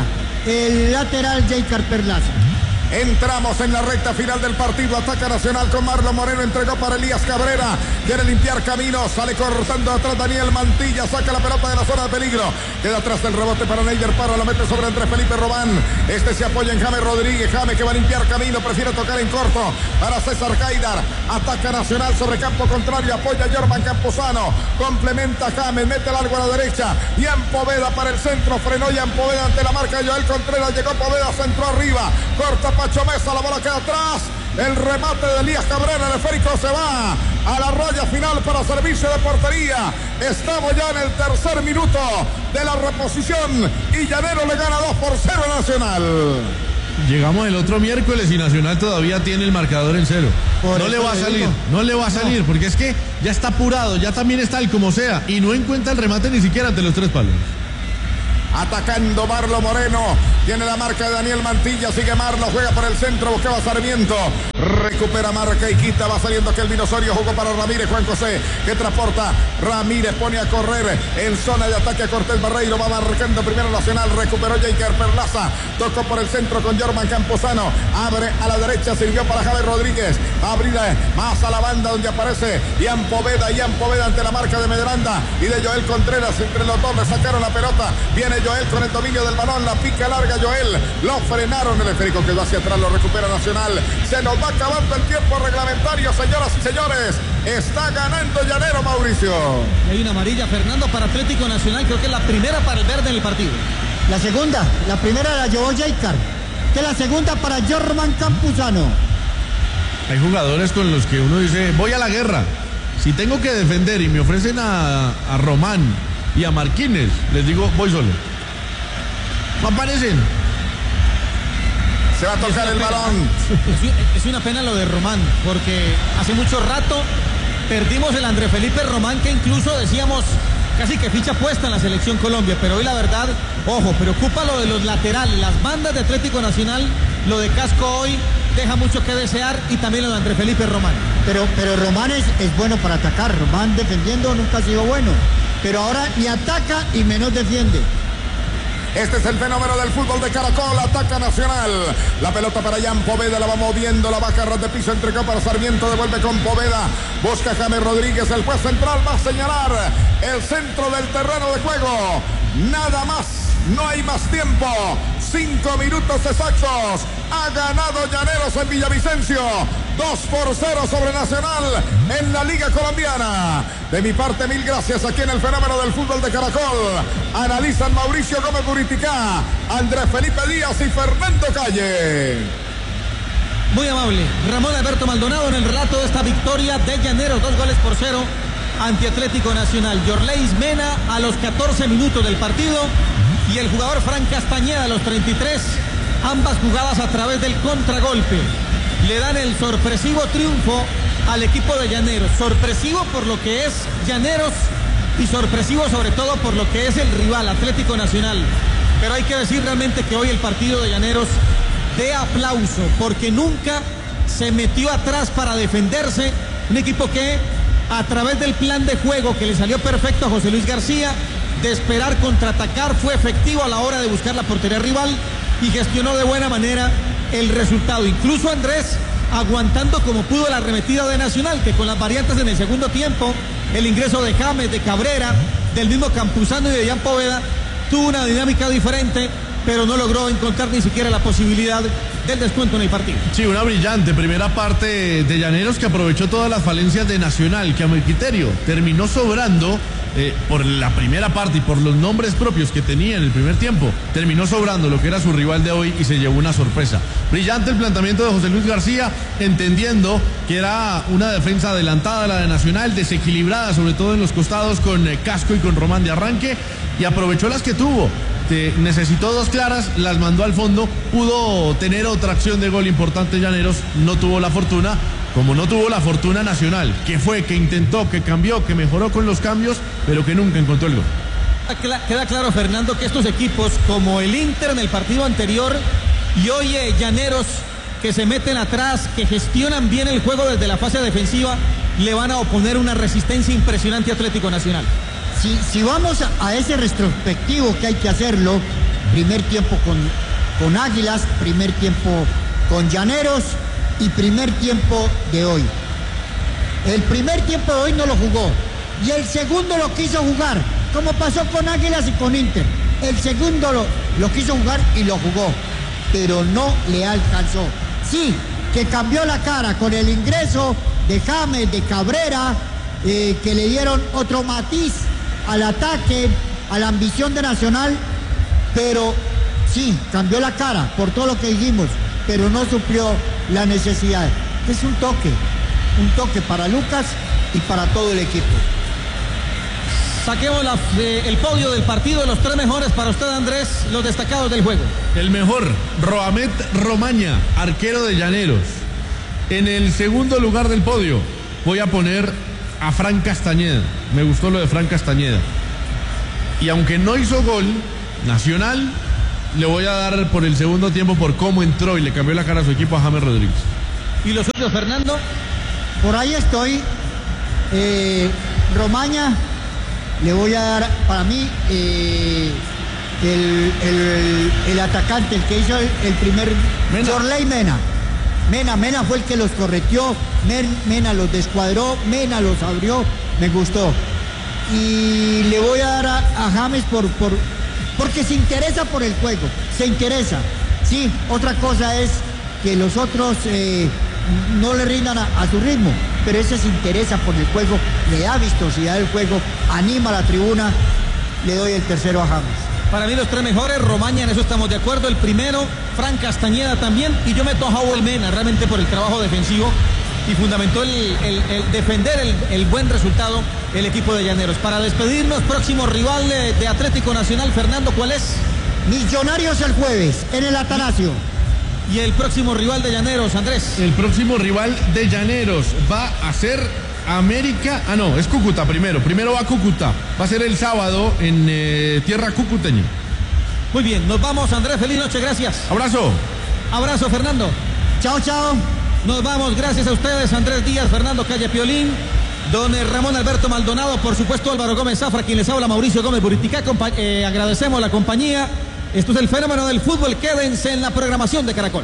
el lateral Jeicar Perlaza. Entramos en la recta final del partido. Ataca Nacional con Marlon Moreno. Entregó para Elías Cabrera. Quiere limpiar camino. Sale cortando atrás Daniel Mantilla. Saca la pelota de la zona de peligro. Queda atrás del rebote para Neider Parra. La mete sobre Andrés Felipe Román. Este se apoya en James Rodríguez. James que va a limpiar camino. Prefiere tocar en corto para César Gaidar. Ataca Nacional sobre campo contrario. Apoya a Jorman Campuzano. Complementa a James. Mete largo a la derecha. Ian Poveda para el centro. Frenó Ian Poveda ante la marca de Joel Contreras. Llegó Poveda. Centro arriba. Corta Pacho Mesa, la bola queda atrás. El remate de Elías Cabrera, el esférico se va a la raya final para servicio de portería. Estamos ya en el tercer minuto de la reposición y Llanero le gana dos por cero a Nacional. Llegamos el otro miércoles y Nacional todavía tiene el marcador en cero. Por no le va a le salir, digo. no le va a salir, no. Porque es que ya está apurado, ya también está el como sea y no encuentra el remate ni siquiera ante los tres palos. Atacando Marlo Moreno, tiene la marca de Daniel Mantilla, sigue Marlo, juega por el centro, buscaba Sarmiento, recupera marca y quita, va saliendo Kelvin Osorio, jugó para Ramírez, Juan José, que transporta, Ramírez pone a correr en zona de ataque a Cortés Barreiro, va marcando primero Nacional, recuperó Jaker Perlaza, tocó por el centro con Jorman Camposano, abre a la derecha, sirvió para Javier Rodríguez, abrirá más a la banda donde aparece Ian Poveda, Ian Poveda ante la marca de Medranda y de Joel Contreras, entre los dos le sacaron la pelota, viene Joel con el dominio del balón, la pica larga Joel, lo frenaron, el esférico que va hacia atrás, lo recupera Nacional, se nos va acabando el tiempo reglamentario, señoras y señores, está ganando Llanero, Mauricio. Hay una amarilla, Fernando, para Atlético Nacional, creo que es la primera para el verde en el partido. La segunda, la primera la llevó Jaker, que es la segunda para Jorman Campuzano. Hay jugadores con los que uno dice, voy a la guerra, si tengo que defender y me ofrecen a, a Román y a Marquínez, les digo, voy solo. No aparecen. Se va a tocar el balón. Es una pena lo de Román, porque hace mucho rato perdimos el André Felipe Román, que incluso decíamos casi que ficha puesta en la selección Colombia, pero hoy la verdad, ojo, preocupa lo de los laterales, las bandas de Atlético Nacional, lo de Casco hoy deja mucho que desear y también lo de André Felipe Román. Pero, pero Román es, es bueno para atacar, Román defendiendo nunca ha sido bueno, pero ahora ni ataca y menos defiende. Este es el fenómeno del fútbol de Caracol, ataca Nacional, la pelota para Ian Poveda, la va moviendo, la baja ras de piso, entregó para Sarmiento, devuelve con Poveda, busca James Rodríguez, el juez central va a señalar el centro del terreno de juego, nada más, no hay más tiempo, cinco minutos exactos, ha ganado Llaneros en Villavicencio, dos por cero sobre Nacional en la Liga Colombiana. De mi parte, mil gracias aquí en el fenómeno del fútbol de Caracol. Analizan Mauricio Gómez Buriticá, Andrés Felipe Díaz y Fernando Calle. Muy amable. Ramón Alberto Maldonado en el relato de esta victoria de Llaneros, dos goles por cero ante Atlético Nacional. Yorleis Mena a los catorce minutos del partido y el jugador Fran Castañeda a los treinta y tres. Ambas jugadas a través del contragolpe le dan el sorpresivo triunfo al equipo de Llaneros. Sorpresivo por lo que es Llaneros y sorpresivo sobre todo por lo que es el rival Atlético Nacional. Pero hay que decir realmente que hoy el partido de Llaneros de aplauso, porque nunca se metió atrás para defenderse. Un equipo que a través del plan de juego que le salió perfecto a José Luis García, de esperar contraatacar, fue efectivo a la hora de buscar la portería rival y gestionó de buena manera el resultado. Incluso Andrés aguantando como pudo la arremetida de Nacional, que con las variantes en el segundo tiempo, el ingreso de James, de Cabrera, del mismo Campuzano y de Ian Poveda, tuvo una dinámica diferente, pero no logró encontrar ni siquiera la posibilidad del descuento en el partido. Sí, una brillante primera parte de Llaneros que aprovechó todas las falencias de Nacional, que a mi criterio terminó sobrando eh, por la primera parte y por los nombres propios que tenía en el primer tiempo, terminó sobrando lo que era su rival de hoy y se llevó una sorpresa. Brillante el planteamiento de José Luis García, entendiendo que era una defensa adelantada la de Nacional, desequilibrada sobre todo en los costados con eh, Casco y con Román de arranque, y aprovechó las que tuvo. Necesitó dos claras, las mandó al fondo, pudo tener otra acción de gol importante Llaneros, no tuvo la fortuna, como no tuvo la fortuna Nacional, que fue, que intentó, que cambió, que mejoró con los cambios, pero que nunca encontró el gol. Queda claro, Fernando, que estos equipos, como el Inter en el partido anterior, y hoy eh, Llaneros, que se meten atrás, que gestionan bien el juego desde la fase defensiva, le van a oponer una resistencia impresionante a Atlético Nacional. Si, si vamos a, a ese retrospectivo que hay que hacerlo, primer tiempo con, con Águilas, primer tiempo con Llaneros y primer tiempo de hoy. El primer tiempo de hoy no lo jugó y el segundo lo quiso jugar, como pasó con Águilas y con Inter. El segundo lo, lo quiso jugar y lo jugó, pero no le alcanzó. Sí, que cambió la cara con el ingreso de James, de Cabrera, eh, que le dieron otro matiz al ataque, a la ambición de Nacional, pero sí, cambió la cara por todo lo que dijimos, pero no suplió la necesidad. Es un toque, un toque para Lucas y para todo el equipo. Saquemos la, eh, el podio del partido, los tres mejores para usted, Andrés, los destacados del juego. El mejor, Roamet Romaña, arquero de Llaneros. En el segundo lugar del podio voy a poner a Fran Castañeda. Me gustó lo de Fran Castañeda. Y aunque no hizo gol, Nacional le voy a dar por el segundo tiempo por cómo entró y le cambió la cara a su equipo a James Rodríguez. ¿Y los suyos, Fernando? Por ahí estoy. Eh, Romaña, le voy a dar, para mí, eh, el, el, el atacante, el que hizo el, el primer... Jorley Mena. Mena, Mena fue el que los correteó, Mena los descuadró, Mena los abrió, me gustó. Y le voy a dar a, a James por, por, porque se interesa por el juego, se interesa. Sí, otra cosa es que los otros eh, no le rindan a, a su ritmo, pero ese se interesa por el juego, le da vistosidad al juego, anima a la tribuna, le doy el tercero a James. Para mí los tres mejores, Romaña, en eso estamos de acuerdo. El primero, Fran Castañeda también, y yo meto a Howell Mena, realmente por el trabajo defensivo, y fundamentó el, el, el defender el, el buen resultado el equipo de Llaneros. Para despedirnos, próximo rival de, de Atlético Nacional, Fernando, ¿cuál es? Millonarios el jueves, en el Atanasio. Y el próximo rival de Llaneros, Andrés. El próximo rival de Llaneros va a ser América. Ah, no, es Cúcuta primero. Primero va Cúcuta. Va a ser el sábado en eh, tierra cucuteña. Muy bien, nos vamos, Andrés. Feliz noche, gracias. Abrazo. Abrazo, Fernando. Chao, chao. Nos vamos, gracias a ustedes, Andrés Díaz, Fernando Calle Piolín, don Ramón Alberto Maldonado, por supuesto Álvaro Gómez Zafra, quien les habla, Mauricio Gómez Buriticá. Compa eh, agradecemos la compañía. Esto es el fenómeno del fútbol. Quédense en la programación de Caracol.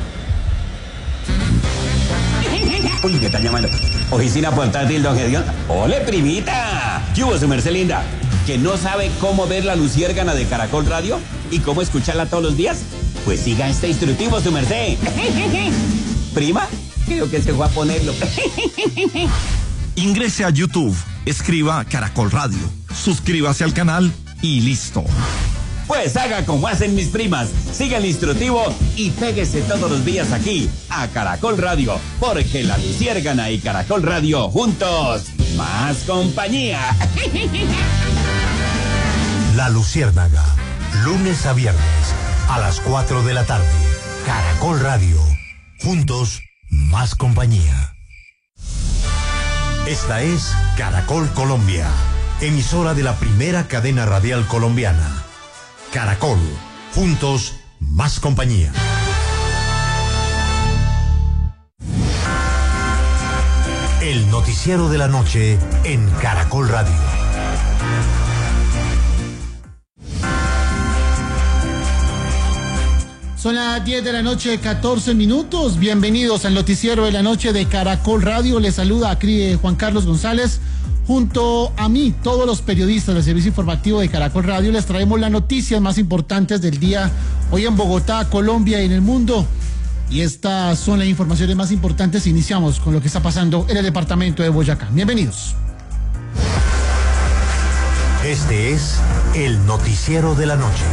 Uy, ¿qué están llamando? Oficina portátil, don Gedeón. ¡Ole, primita! ¿Qué hubo, su merced linda? ¿Que no sabe cómo ver la luciérgana de Caracol Radio? ¿Y cómo escucharla todos los días? Pues siga este instructivo, su merced. ¿Prima? Creo que se fue a ponerlo. Ingrese a YouTube, escriba Caracol Radio, suscríbase al canal y listo. Pues haga como hacen mis primas, siga el instructivo y péguese todos los días aquí a Caracol Radio, porque la luciérgana y Caracol Radio juntos, más compañía. La Luciérnaga, lunes a viernes a las cuatro de la tarde. Caracol Radio, juntos, más compañía. Esta es Caracol Colombia, emisora de la primera cadena radial colombiana. Caracol, juntos, más compañía. El noticiero de la noche en Caracol Radio. Son las diez de la noche, catorce minutos. Bienvenidos al noticiero de la noche de Caracol Radio. Les saluda aquí Juan Carlos González. Junto a mí, todos los periodistas del servicio informativo de Caracol Radio, les traemos las noticias más importantes del día hoy en Bogotá, Colombia y en el mundo. Y estas son las informaciones más importantes. Iniciamos con lo que está pasando en el departamento de Boyacá. Bienvenidos. Este es el noticiero de la noche.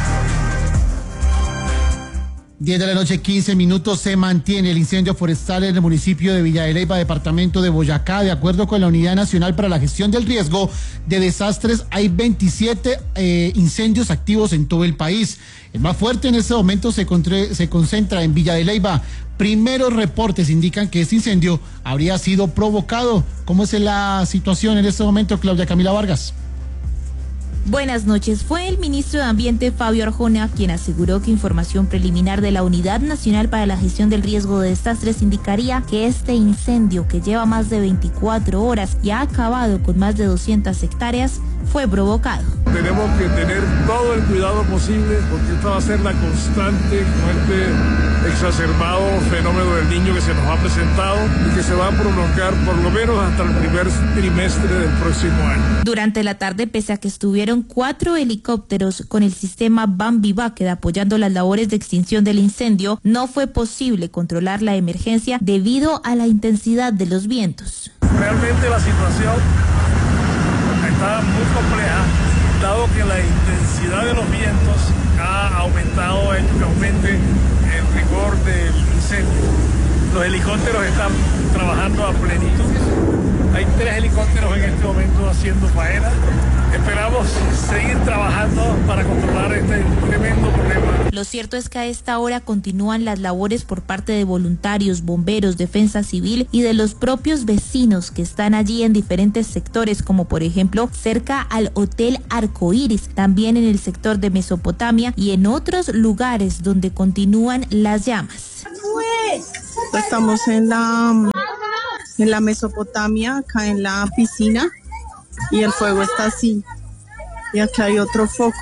diez de la noche, quince minutos. Se mantiene el incendio forestal en el municipio de Villa de Leyva, departamento de Boyacá. De acuerdo con la Unidad Nacional para la Gestión del Riesgo de Desastres, hay veintisiete eh, incendios activos en todo el país. El más fuerte en este momento se, se concentra en Villa de Leyva. Primeros reportes indican que este incendio habría sido provocado. ¿Cómo es la situación en este momento, Claudia Camila Vargas? Buenas noches. Fue el ministro de Ambiente, Fabio Arjona, quien aseguró que información preliminar de la Unidad Nacional para la Gestión del Riesgo de Desastres indicaría que este incendio, que lleva más de veinticuatro horas y ha acabado con más de doscientas hectáreas, fue provocado. Tenemos que tener todo el cuidado posible porque esta va a ser la constante con este exacerbado fenómeno del Niño que se nos ha presentado y que se va a prolongar por lo menos hasta el primer trimestre del próximo año. Durante la tarde, pese a que estuvieron cuatro helicópteros con el sistema Bambi Bucket apoyando las labores de extinción del incendio, no fue posible controlar la emergencia debido a la intensidad de los vientos. Realmente la situación está muy compleja, dado que la intensidad de los vientos ha aumentado, ha hecho que aumente el rigor del incendio. Los helicópteros están trabajando a plenitud. Hay tres helicópteros en este momento haciendo faena. Esperamos seguir trabajando para controlar este tremendo problema. Lo cierto es que a esta hora continúan las labores por parte de voluntarios, bomberos, defensa civil y de los propios vecinos que están allí en diferentes sectores, como por ejemplo cerca al Hotel Arcoíris, también en el sector de Mesopotamia y en otros lugares donde continúan las llamas. Estamos en la, en la Mesopotamia, acá en la piscina, y el fuego está así. Y aquí hay otro foco.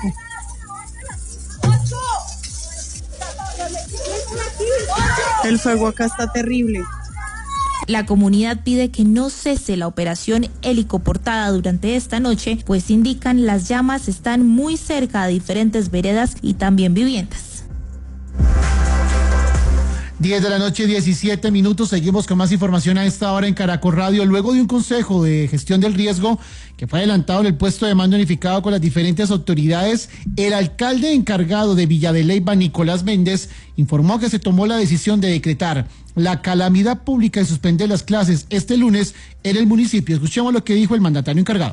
El fuego acá está terrible. La comunidad pide que no cese la operación helicoportada durante esta noche, pues indican las llamas están muy cerca de diferentes veredas y también viviendas. diez de la noche, diecisiete minutos. Seguimos con más información a esta hora en Caracol Radio. Luego de un consejo de gestión del riesgo que fue adelantado en el puesto de mando unificado con las diferentes autoridades, el alcalde encargado de Villa de Leyva, Nicolás Méndez, informó que se tomó la decisión de decretar la calamidad pública y suspender las clases este lunes en el municipio. Escuchemos lo que dijo el mandatario encargado.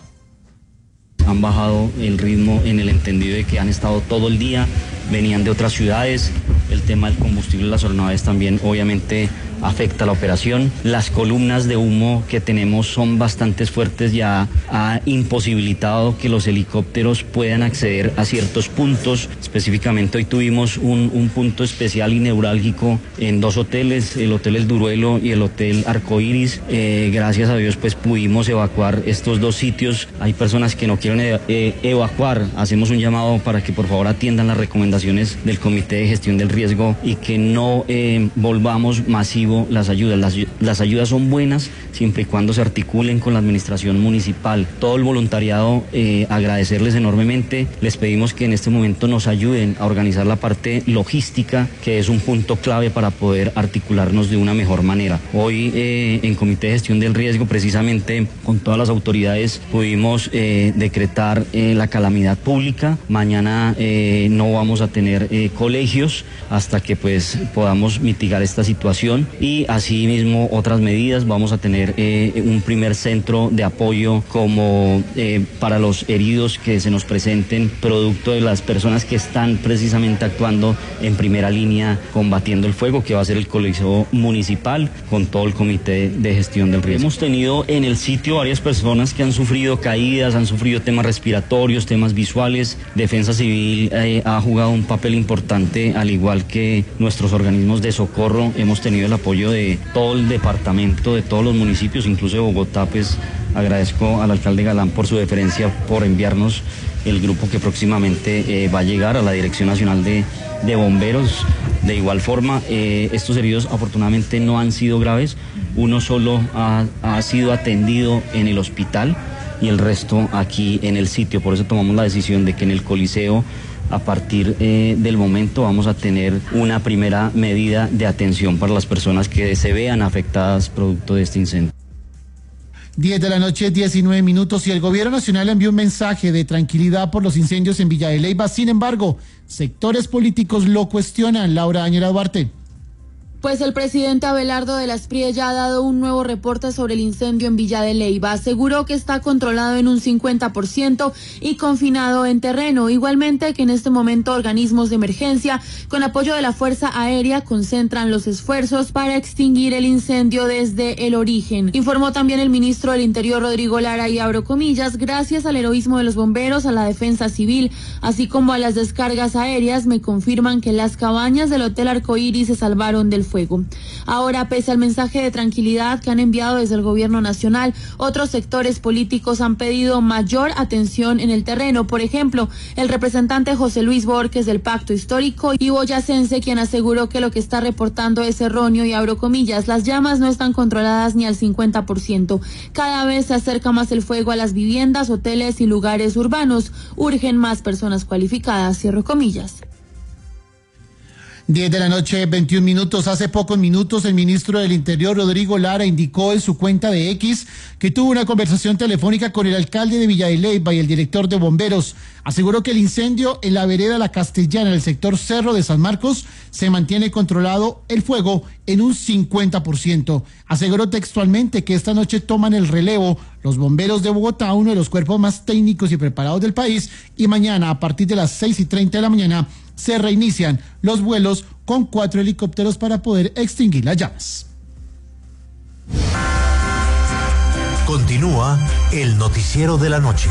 Han bajado el ritmo en el entendido de que han estado todo el día, venían de otras ciudades. El tema del combustible, las aeronaves también obviamente afecta la operación. Las columnas de humo que tenemos son bastante fuertes, ya ha imposibilitado que los helicópteros puedan acceder a ciertos puntos. Específicamente hoy tuvimos un, un punto especial y neurálgico en dos hoteles, el Hotel El Duruelo y el Hotel Arcoíris. Eh, gracias a Dios pues pudimos evacuar estos dos sitios. Hay personas que no quieren eh, evacuar. Hacemos un llamado para que por favor atiendan las recomendaciones del Comité de Gestión del Riesgo y que no eh, volvamos masivo las ayudas. Las, las ayudas son buenas siempre y cuando se articulen con la administración municipal. Todo el voluntariado, eh, agradecerles enormemente. Les pedimos que en este momento nos ayuden a organizar la parte logística, que es un punto clave para poder articularnos de una mejor manera. Hoy eh, en Comité de Gestión del Riesgo, precisamente con todas las autoridades, pudimos eh, decretar eh, la calamidad pública. Mañana eh, no vamos a tener eh, colegios hasta que pues podamos mitigar esta situación. Y asimismo otras medidas. Vamos a tener eh, un primer centro de apoyo como eh, para los heridos que se nos presenten producto de las personas que están precisamente actuando en primera línea combatiendo el fuego, que va a ser el colegio municipal con todo el comité de gestión del riesgo. Hemos tenido en el sitio varias personas que han sufrido caídas, han sufrido temas respiratorios, temas visuales. Defensa Civil eh, ha jugado un papel importante, al igual que nuestros organismos de socorro. Hemos tenido el apoyo de todo el departamento, de todos los municipios, incluso de Bogotá. Pues agradezco al alcalde Galán por su deferencia, por enviarnos el grupo que próximamente eh, va a llegar a la Dirección Nacional de, de Bomberos. De igual forma, eh, estos heridos afortunadamente no han sido graves. Uno solo ha, ha sido atendido en el hospital y el resto aquí en el sitio. Por eso tomamos la decisión de que en el Coliseo, a partir eh, del momento, vamos a tener una primera medida de atención para las personas que se vean afectadas producto de este incendio. diez de la noche, diecinueve minutos, y el gobierno nacional envió un mensaje de tranquilidad por los incendios en Villa de Leyva. Sin embargo, sectores políticos lo cuestionan. Laura Áñera Duarte. Pues el presidente Abelardo de la Espriella ya ha dado un nuevo reporte sobre el incendio en Villa de Leyva. Aseguró que está controlado en un cincuenta por ciento y confinado en terreno. Igualmente que en este momento organismos de emergencia con apoyo de la Fuerza Aérea concentran los esfuerzos para extinguir el incendio desde el origen. Informó también el ministro del Interior, Rodrigo Lara, y abro comillas: gracias al heroísmo de los bomberos, a la defensa civil, así como a las descargas aéreas, me confirman que las cabañas del Hotel Arcoíris se salvaron del fuego. Ahora, pese al mensaje de tranquilidad que han enviado desde el gobierno nacional, otros sectores políticos han pedido mayor atención en el terreno. Por ejemplo, el representante José Luis Borges del Pacto Histórico y boyacense, quien aseguró que lo que está reportando es erróneo y abro comillas: las llamas no están controladas ni al cincuenta por ciento. Cada vez se acerca más el fuego a las viviendas, hoteles y lugares urbanos. Urgen más personas cualificadas, cierro comillas. diez de la noche, veintiún minutos. Hace pocos minutos el ministro del Interior, Rodrigo Lara, indicó en su cuenta de X que tuvo una conversación telefónica con el alcalde de Villa de Leyva y el director de bomberos. Aseguró que el incendio en la vereda La Castellana, en el sector Cerro de San Marcos, se mantiene controlado el fuego en un cincuenta por ciento. Aseguró textualmente que esta noche toman el relevo los bomberos de Bogotá, uno de los cuerpos más técnicos y preparados del país, y mañana a partir de las seis y treinta de la mañana se reinician los vuelos con cuatro helicópteros para poder extinguir las llamas. Continúa el noticiero de la noche.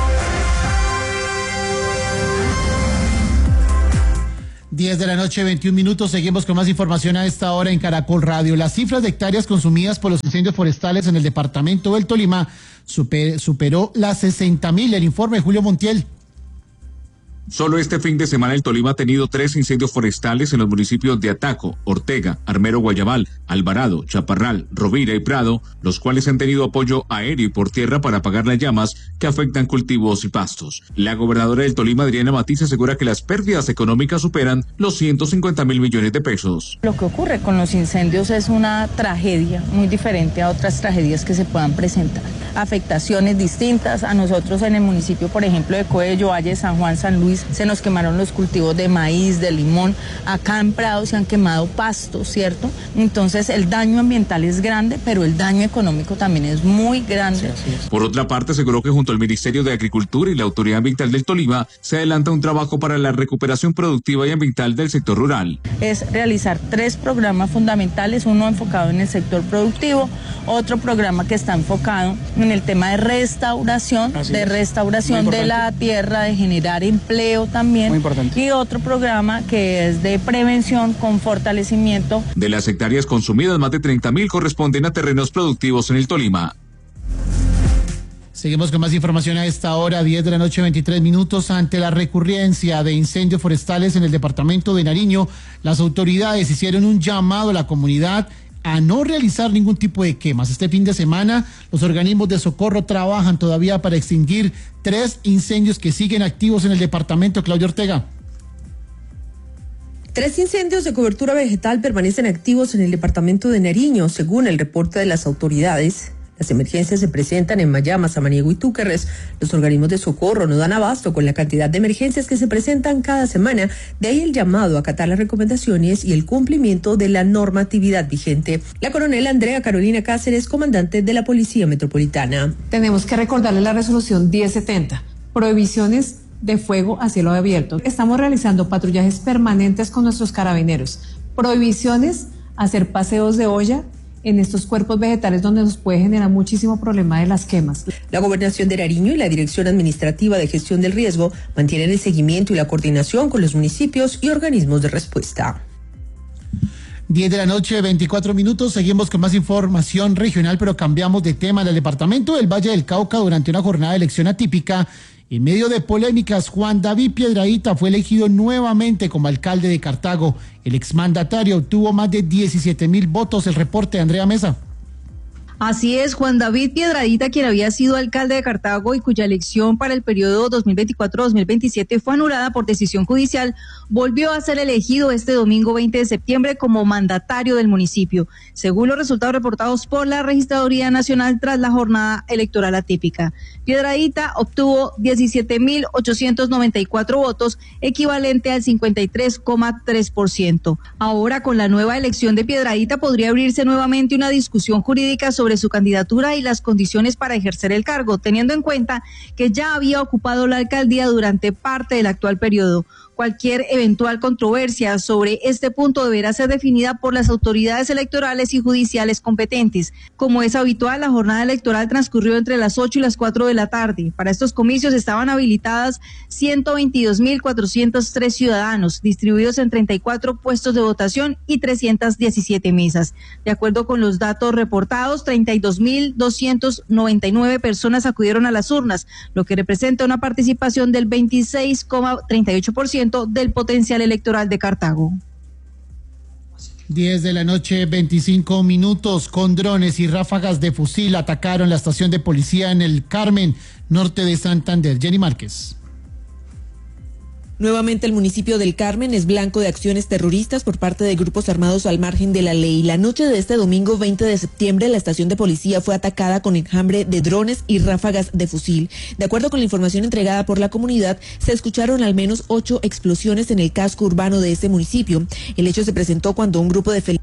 diez de la noche, veintiún minutos. Seguimos con más información a esta hora en Caracol Radio. Las cifras de hectáreas consumidas por los incendios forestales en el departamento del Tolima super, superó las sesenta mil. El informe de Julio Montiel. Solo este fin de semana el Tolima ha tenido tres incendios forestales en los municipios de Ataco, Ortega, Armero Guayabal, Alvarado, Chaparral, Rovira y Prado, los cuales han tenido apoyo aéreo y por tierra para apagar las llamas que afectan cultivos y pastos. La gobernadora del Tolima, Adriana Matiz, asegura que las pérdidas económicas superan los ciento cincuenta mil millones de pesos. Lo que ocurre con los incendios es una tragedia muy diferente a otras tragedias que se puedan presentar. Afectaciones distintas. A nosotros en el municipio, por ejemplo, de Coello, Valle, San Juan, San Luis, se nos quemaron los cultivos de maíz, de limón. Acá en Prado se han quemado pastos, ¿cierto? Entonces el daño ambiental es grande, pero el daño económico también es muy grande. Sí, por otra parte, aseguró que junto al Ministerio de Agricultura y la Autoridad Ambiental del Tolima se adelanta un trabajo para la recuperación productiva y ambiental del sector rural. Es realizar tres programas fundamentales, uno enfocado en el sector productivo, otro programa que está enfocado en el tema de restauración, Así de es. restauración de la tierra, de generar empleo también, Muy importante. Y otro programa que es de prevención con fortalecimiento. De las hectáreas consumidas, más de treinta mil corresponden a terrenos productivos en el Tolima. Seguimos con más información a esta hora, diez de la noche, veintitrés minutos. Ante la recurrencia de incendios forestales en el departamento de Nariño, las autoridades hicieron un llamado a la comunidad a no realizar ningún tipo de quemas. Este fin de semana, los organismos de socorro trabajan todavía para extinguir tres incendios que siguen activos en el departamento. Claudia Ortega. Tres incendios de cobertura vegetal permanecen activos en el departamento de Nariño, según el reporte de las autoridades. Las emergencias se presentan en Mayama, Samaniego y Túquerres. Los organismos de socorro no dan abasto con la cantidad de emergencias que se presentan cada semana. De ahí el llamado a acatar las recomendaciones y el cumplimiento de la normatividad vigente. La coronel Andrea Carolina Cáceres, comandante de la Policía Metropolitana. Tenemos que recordarle la resolución diez setenta, prohibiciones de fuego a cielo abierto. Estamos realizando patrullajes permanentes con nuestros carabineros. Prohibiciones a hacer paseos de olla en estos cuerpos vegetales donde nos puede generar muchísimo problema de las quemas. La Gobernación de Nariño y la Dirección Administrativa de Gestión del Riesgo mantienen el seguimiento y la coordinación con los municipios y organismos de respuesta. diez de la noche, veinticuatro minutos. Seguimos con más información regional, pero cambiamos de tema. En el departamento del Valle del Cauca, durante una jornada de elección atípica, en medio de polémicas, Juan David Piedradita fue elegido nuevamente como alcalde de Cartago. El exmandatario obtuvo más de diecisiete mil votos. El reporte de Andrea Mesa. Así es, Juan David Piedradita, quien había sido alcalde de Cartago y cuya elección para el periodo dos mil veinticuatro a dos mil veintisiete fue anulada por decisión judicial, volvió a ser elegido este domingo veinte de septiembre como mandatario del municipio, según los resultados reportados por la Registraduría Nacional tras la jornada electoral atípica. Piedradita obtuvo diecisiete mil ochocientos noventa y cuatro votos, equivalente al cincuenta y tres coma tres por ciento. Ahora, con la nueva elección de Piedradita, podría abrirse nuevamente una discusión jurídica sobre su candidatura y las condiciones para ejercer el cargo, teniendo en cuenta que ya había ocupado la alcaldía durante parte del actual periodo. Cualquier eventual controversia sobre este punto deberá ser definida por las autoridades electorales y judiciales competentes. Como es habitual, la jornada electoral transcurrió entre las ocho y las cuatro de la tarde. Para estos comicios estaban habilitadas ciento veintidós mil cuatrocientos tres ciudadanos, distribuidos en treinta y cuatro puestos de votación y trescientas diecisiete mesas. De acuerdo con los datos reportados, treinta y dos mil doscientas noventa y nueve personas acudieron a las urnas, lo que representa una participación del veintiséis coma treinta y ocho por ciento del potencial electoral de Cartago. diez de la noche, veinticinco minutos. Con drones y ráfagas de fusil atacaron la estación de policía en el Carmen, norte de Santander. Jenny Márquez. Nuevamente el municipio del Carmen es blanco de acciones terroristas por parte de grupos armados al margen de la ley. La noche de este domingo veinte de septiembre, la estación de policía fue atacada con enjambre de drones y ráfagas de fusil. De acuerdo con la información entregada por la comunidad, se escucharon al menos ocho explosiones en el casco urbano de este municipio. El hecho se presentó cuando un grupo de fel-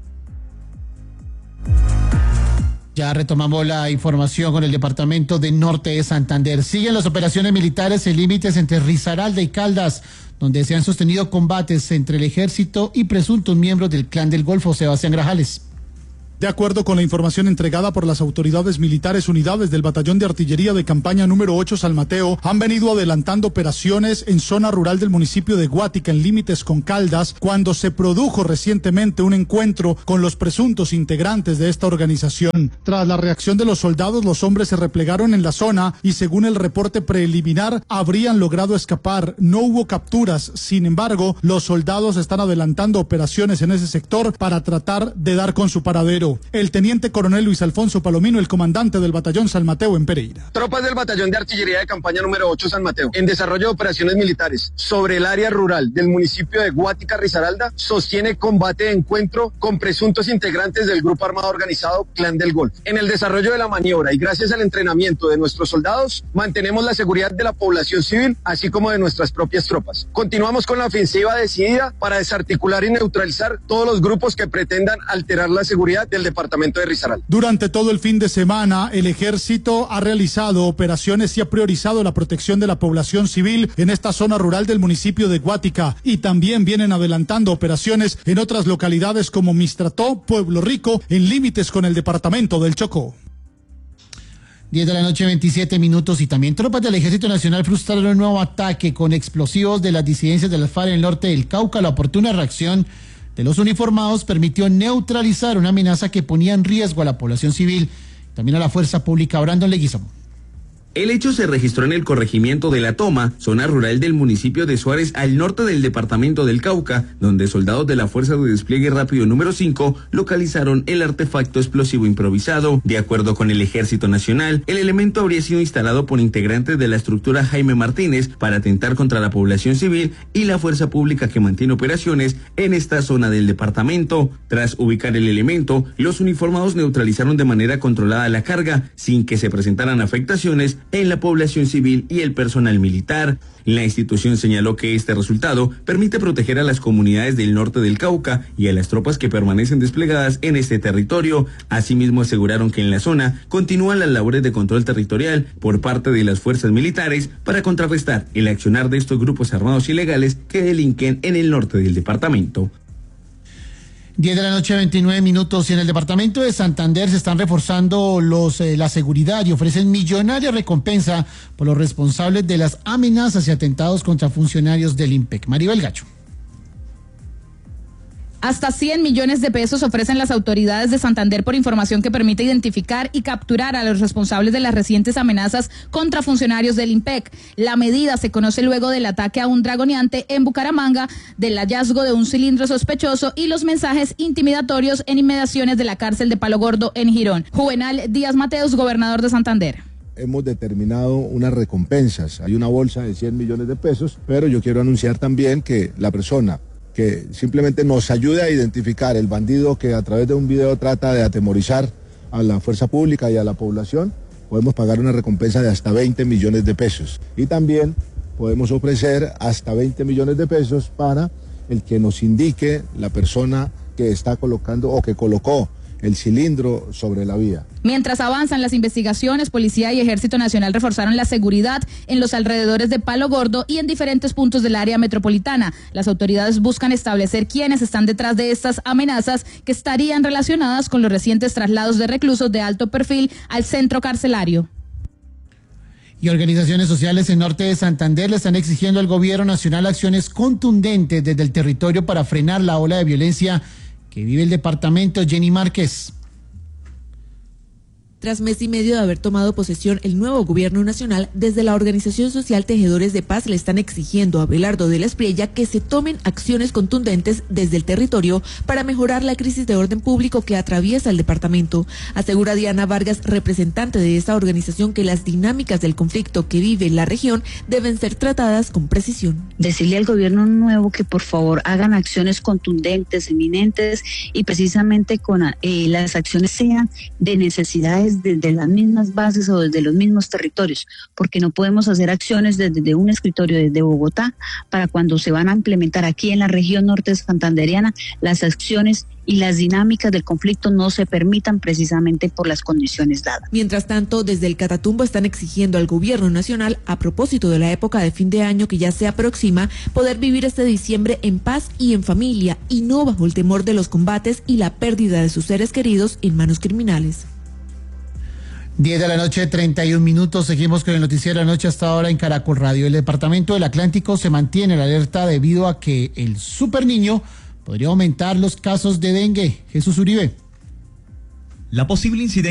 Ya retomamos la información con el departamento de Norte de Santander. Siguen las operaciones militares en límites entre Risaralda y Caldas, donde se han sostenido combates entre el ejército y presuntos miembros del Clan del Golfo. Sebastián Grajales. De acuerdo con la información entregada por las autoridades militares, unidades del Batallón de Artillería de Campaña número ocho San Mateo han venido adelantando operaciones en zona rural del municipio de Guática, en límites con Caldas, cuando se produjo recientemente un encuentro con los presuntos integrantes de esta organización. Tras la reacción de los soldados, los hombres se replegaron en la zona y, según el reporte preliminar, habrían logrado escapar. No hubo capturas, sin embargo, los soldados están adelantando operaciones en ese sector para tratar de dar con su paradero. El teniente coronel Luis Alfonso Palomino, el comandante del batallón San Mateo en Pereira. Tropas del batallón de artillería de campaña número ocho San Mateo, en desarrollo de operaciones militares sobre el área rural del municipio de Guática, Risaralda, sostiene combate de encuentro con presuntos integrantes del grupo armado organizado Clan del Golfo. En el desarrollo de la maniobra y gracias al entrenamiento de nuestros soldados, mantenemos la seguridad de la población civil, así como de nuestras propias tropas. Continuamos con la ofensiva decidida para desarticular y neutralizar todos los grupos que pretendan alterar la seguridad del departamento de Risaralda. Durante todo el fin de semana, el ejército ha realizado operaciones y ha priorizado la protección de la población civil en esta zona rural del municipio de Guática, y también vienen adelantando operaciones en otras localidades como Mistrató, Pueblo Rico, en límites con el departamento del Chocó. diez de la noche, veintisiete minutos, y también tropas del Ejército Nacional frustraron un nuevo ataque con explosivos de las disidencias del FARC en el norte del Cauca. La oportuna reacción de los uniformados permitió neutralizar una amenaza que ponía en riesgo a la población civil, también a la fuerza pública. Brandon Leguizamo. El hecho se registró en el corregimiento de La Toma, zona rural del municipio de Suárez, al norte del departamento del Cauca, donde soldados de la Fuerza de Despliegue Rápido número cinco localizaron el artefacto explosivo improvisado. De acuerdo con el Ejército Nacional, el elemento habría sido instalado por integrantes de la estructura Jaime Martínez para atentar contra la población civil y la fuerza pública que mantiene operaciones en esta zona del departamento. Tras ubicar el elemento, los uniformados neutralizaron de manera controlada la carga, sin que se presentaran afectaciones en la población civil y el personal militar. La institución señaló que este resultado permite proteger a las comunidades del norte del Cauca y a las tropas que permanecen desplegadas en este territorio. Asimismo, aseguraron que en la zona continúan las labores de control territorial por parte de las fuerzas militares para contrarrestar el accionar de estos grupos armados ilegales que delinquen en el norte del departamento. diez de la noche, veintinueve minutos, y en el departamento de Santander se están reforzando los eh, la seguridad y ofrecen millonaria recompensa por los responsables de las amenazas y atentados contra funcionarios del IMPEC. Maribel Gacho. Hasta cien millones de pesos ofrecen las autoridades de Santander por información que permite identificar y capturar a los responsables de las recientes amenazas contra funcionarios del IMPEC. La medida se conoce luego del ataque a un dragoneante en Bucaramanga, del hallazgo de un cilindro sospechoso y los mensajes intimidatorios en inmediaciones de la cárcel de Palo Gordo en Girón. Juvenal Díaz Mateos, gobernador de Santander. Hemos determinado unas recompensas. Hay una bolsa de cien millones de pesos, pero yo quiero anunciar también que la persona que simplemente nos ayude a identificar el bandido que a través de un video trata de atemorizar a la fuerza pública y a la población, podemos pagar una recompensa de hasta veinte millones de pesos. Y también podemos ofrecer hasta veinte millones de pesos para el que nos indique la persona que está colocando o que colocó el cilindro sobre la vía. Mientras avanzan las investigaciones, Policía y Ejército Nacional reforzaron la seguridad en los alrededores de Palo Gordo y en diferentes puntos del área metropolitana. Las autoridades buscan establecer quiénes están detrás de estas amenazas que estarían relacionadas con los recientes traslados de reclusos de alto perfil al centro carcelario. Y organizaciones sociales en norte de Santander le están exigiendo al gobierno nacional acciones contundentes desde el territorio para frenar la ola de violencia que vive el departamento. Jenny Márquez. Tras mes y medio de haber tomado posesión el nuevo gobierno nacional, desde la organización social Tejedores de Paz le están exigiendo a Abelardo de la Espriella que se tomen acciones contundentes desde el territorio para mejorar la crisis de orden público que atraviesa el departamento. Asegura Diana Vargas, representante de esta organización, que las dinámicas del conflicto que vive la región deben ser tratadas con precisión. Decirle al gobierno nuevo que por favor hagan acciones contundentes, eminentes, y precisamente con eh, las acciones sean de necesidades desde las mismas bases o desde los mismos territorios, porque no podemos hacer acciones desde un escritorio desde Bogotá para cuando se van a implementar aquí en la región norte santanderiana, las acciones y las dinámicas del conflicto no se permitan precisamente por las condiciones dadas. Mientras tanto, desde el Catatumbo están exigiendo al gobierno nacional, a propósito de la época de fin de año que ya se aproxima, poder vivir este diciembre en paz y en familia, y no bajo el temor de los combates y la pérdida de sus seres queridos en manos criminales. diez de la noche, treinta y un minutos. Seguimos con el noticiero de la noche hasta ahora en Caracol Radio. El departamento del Atlántico se mantiene en alerta debido a que el super niño podría aumentar los casos de dengue. Jesús Uribe. La posible incidencia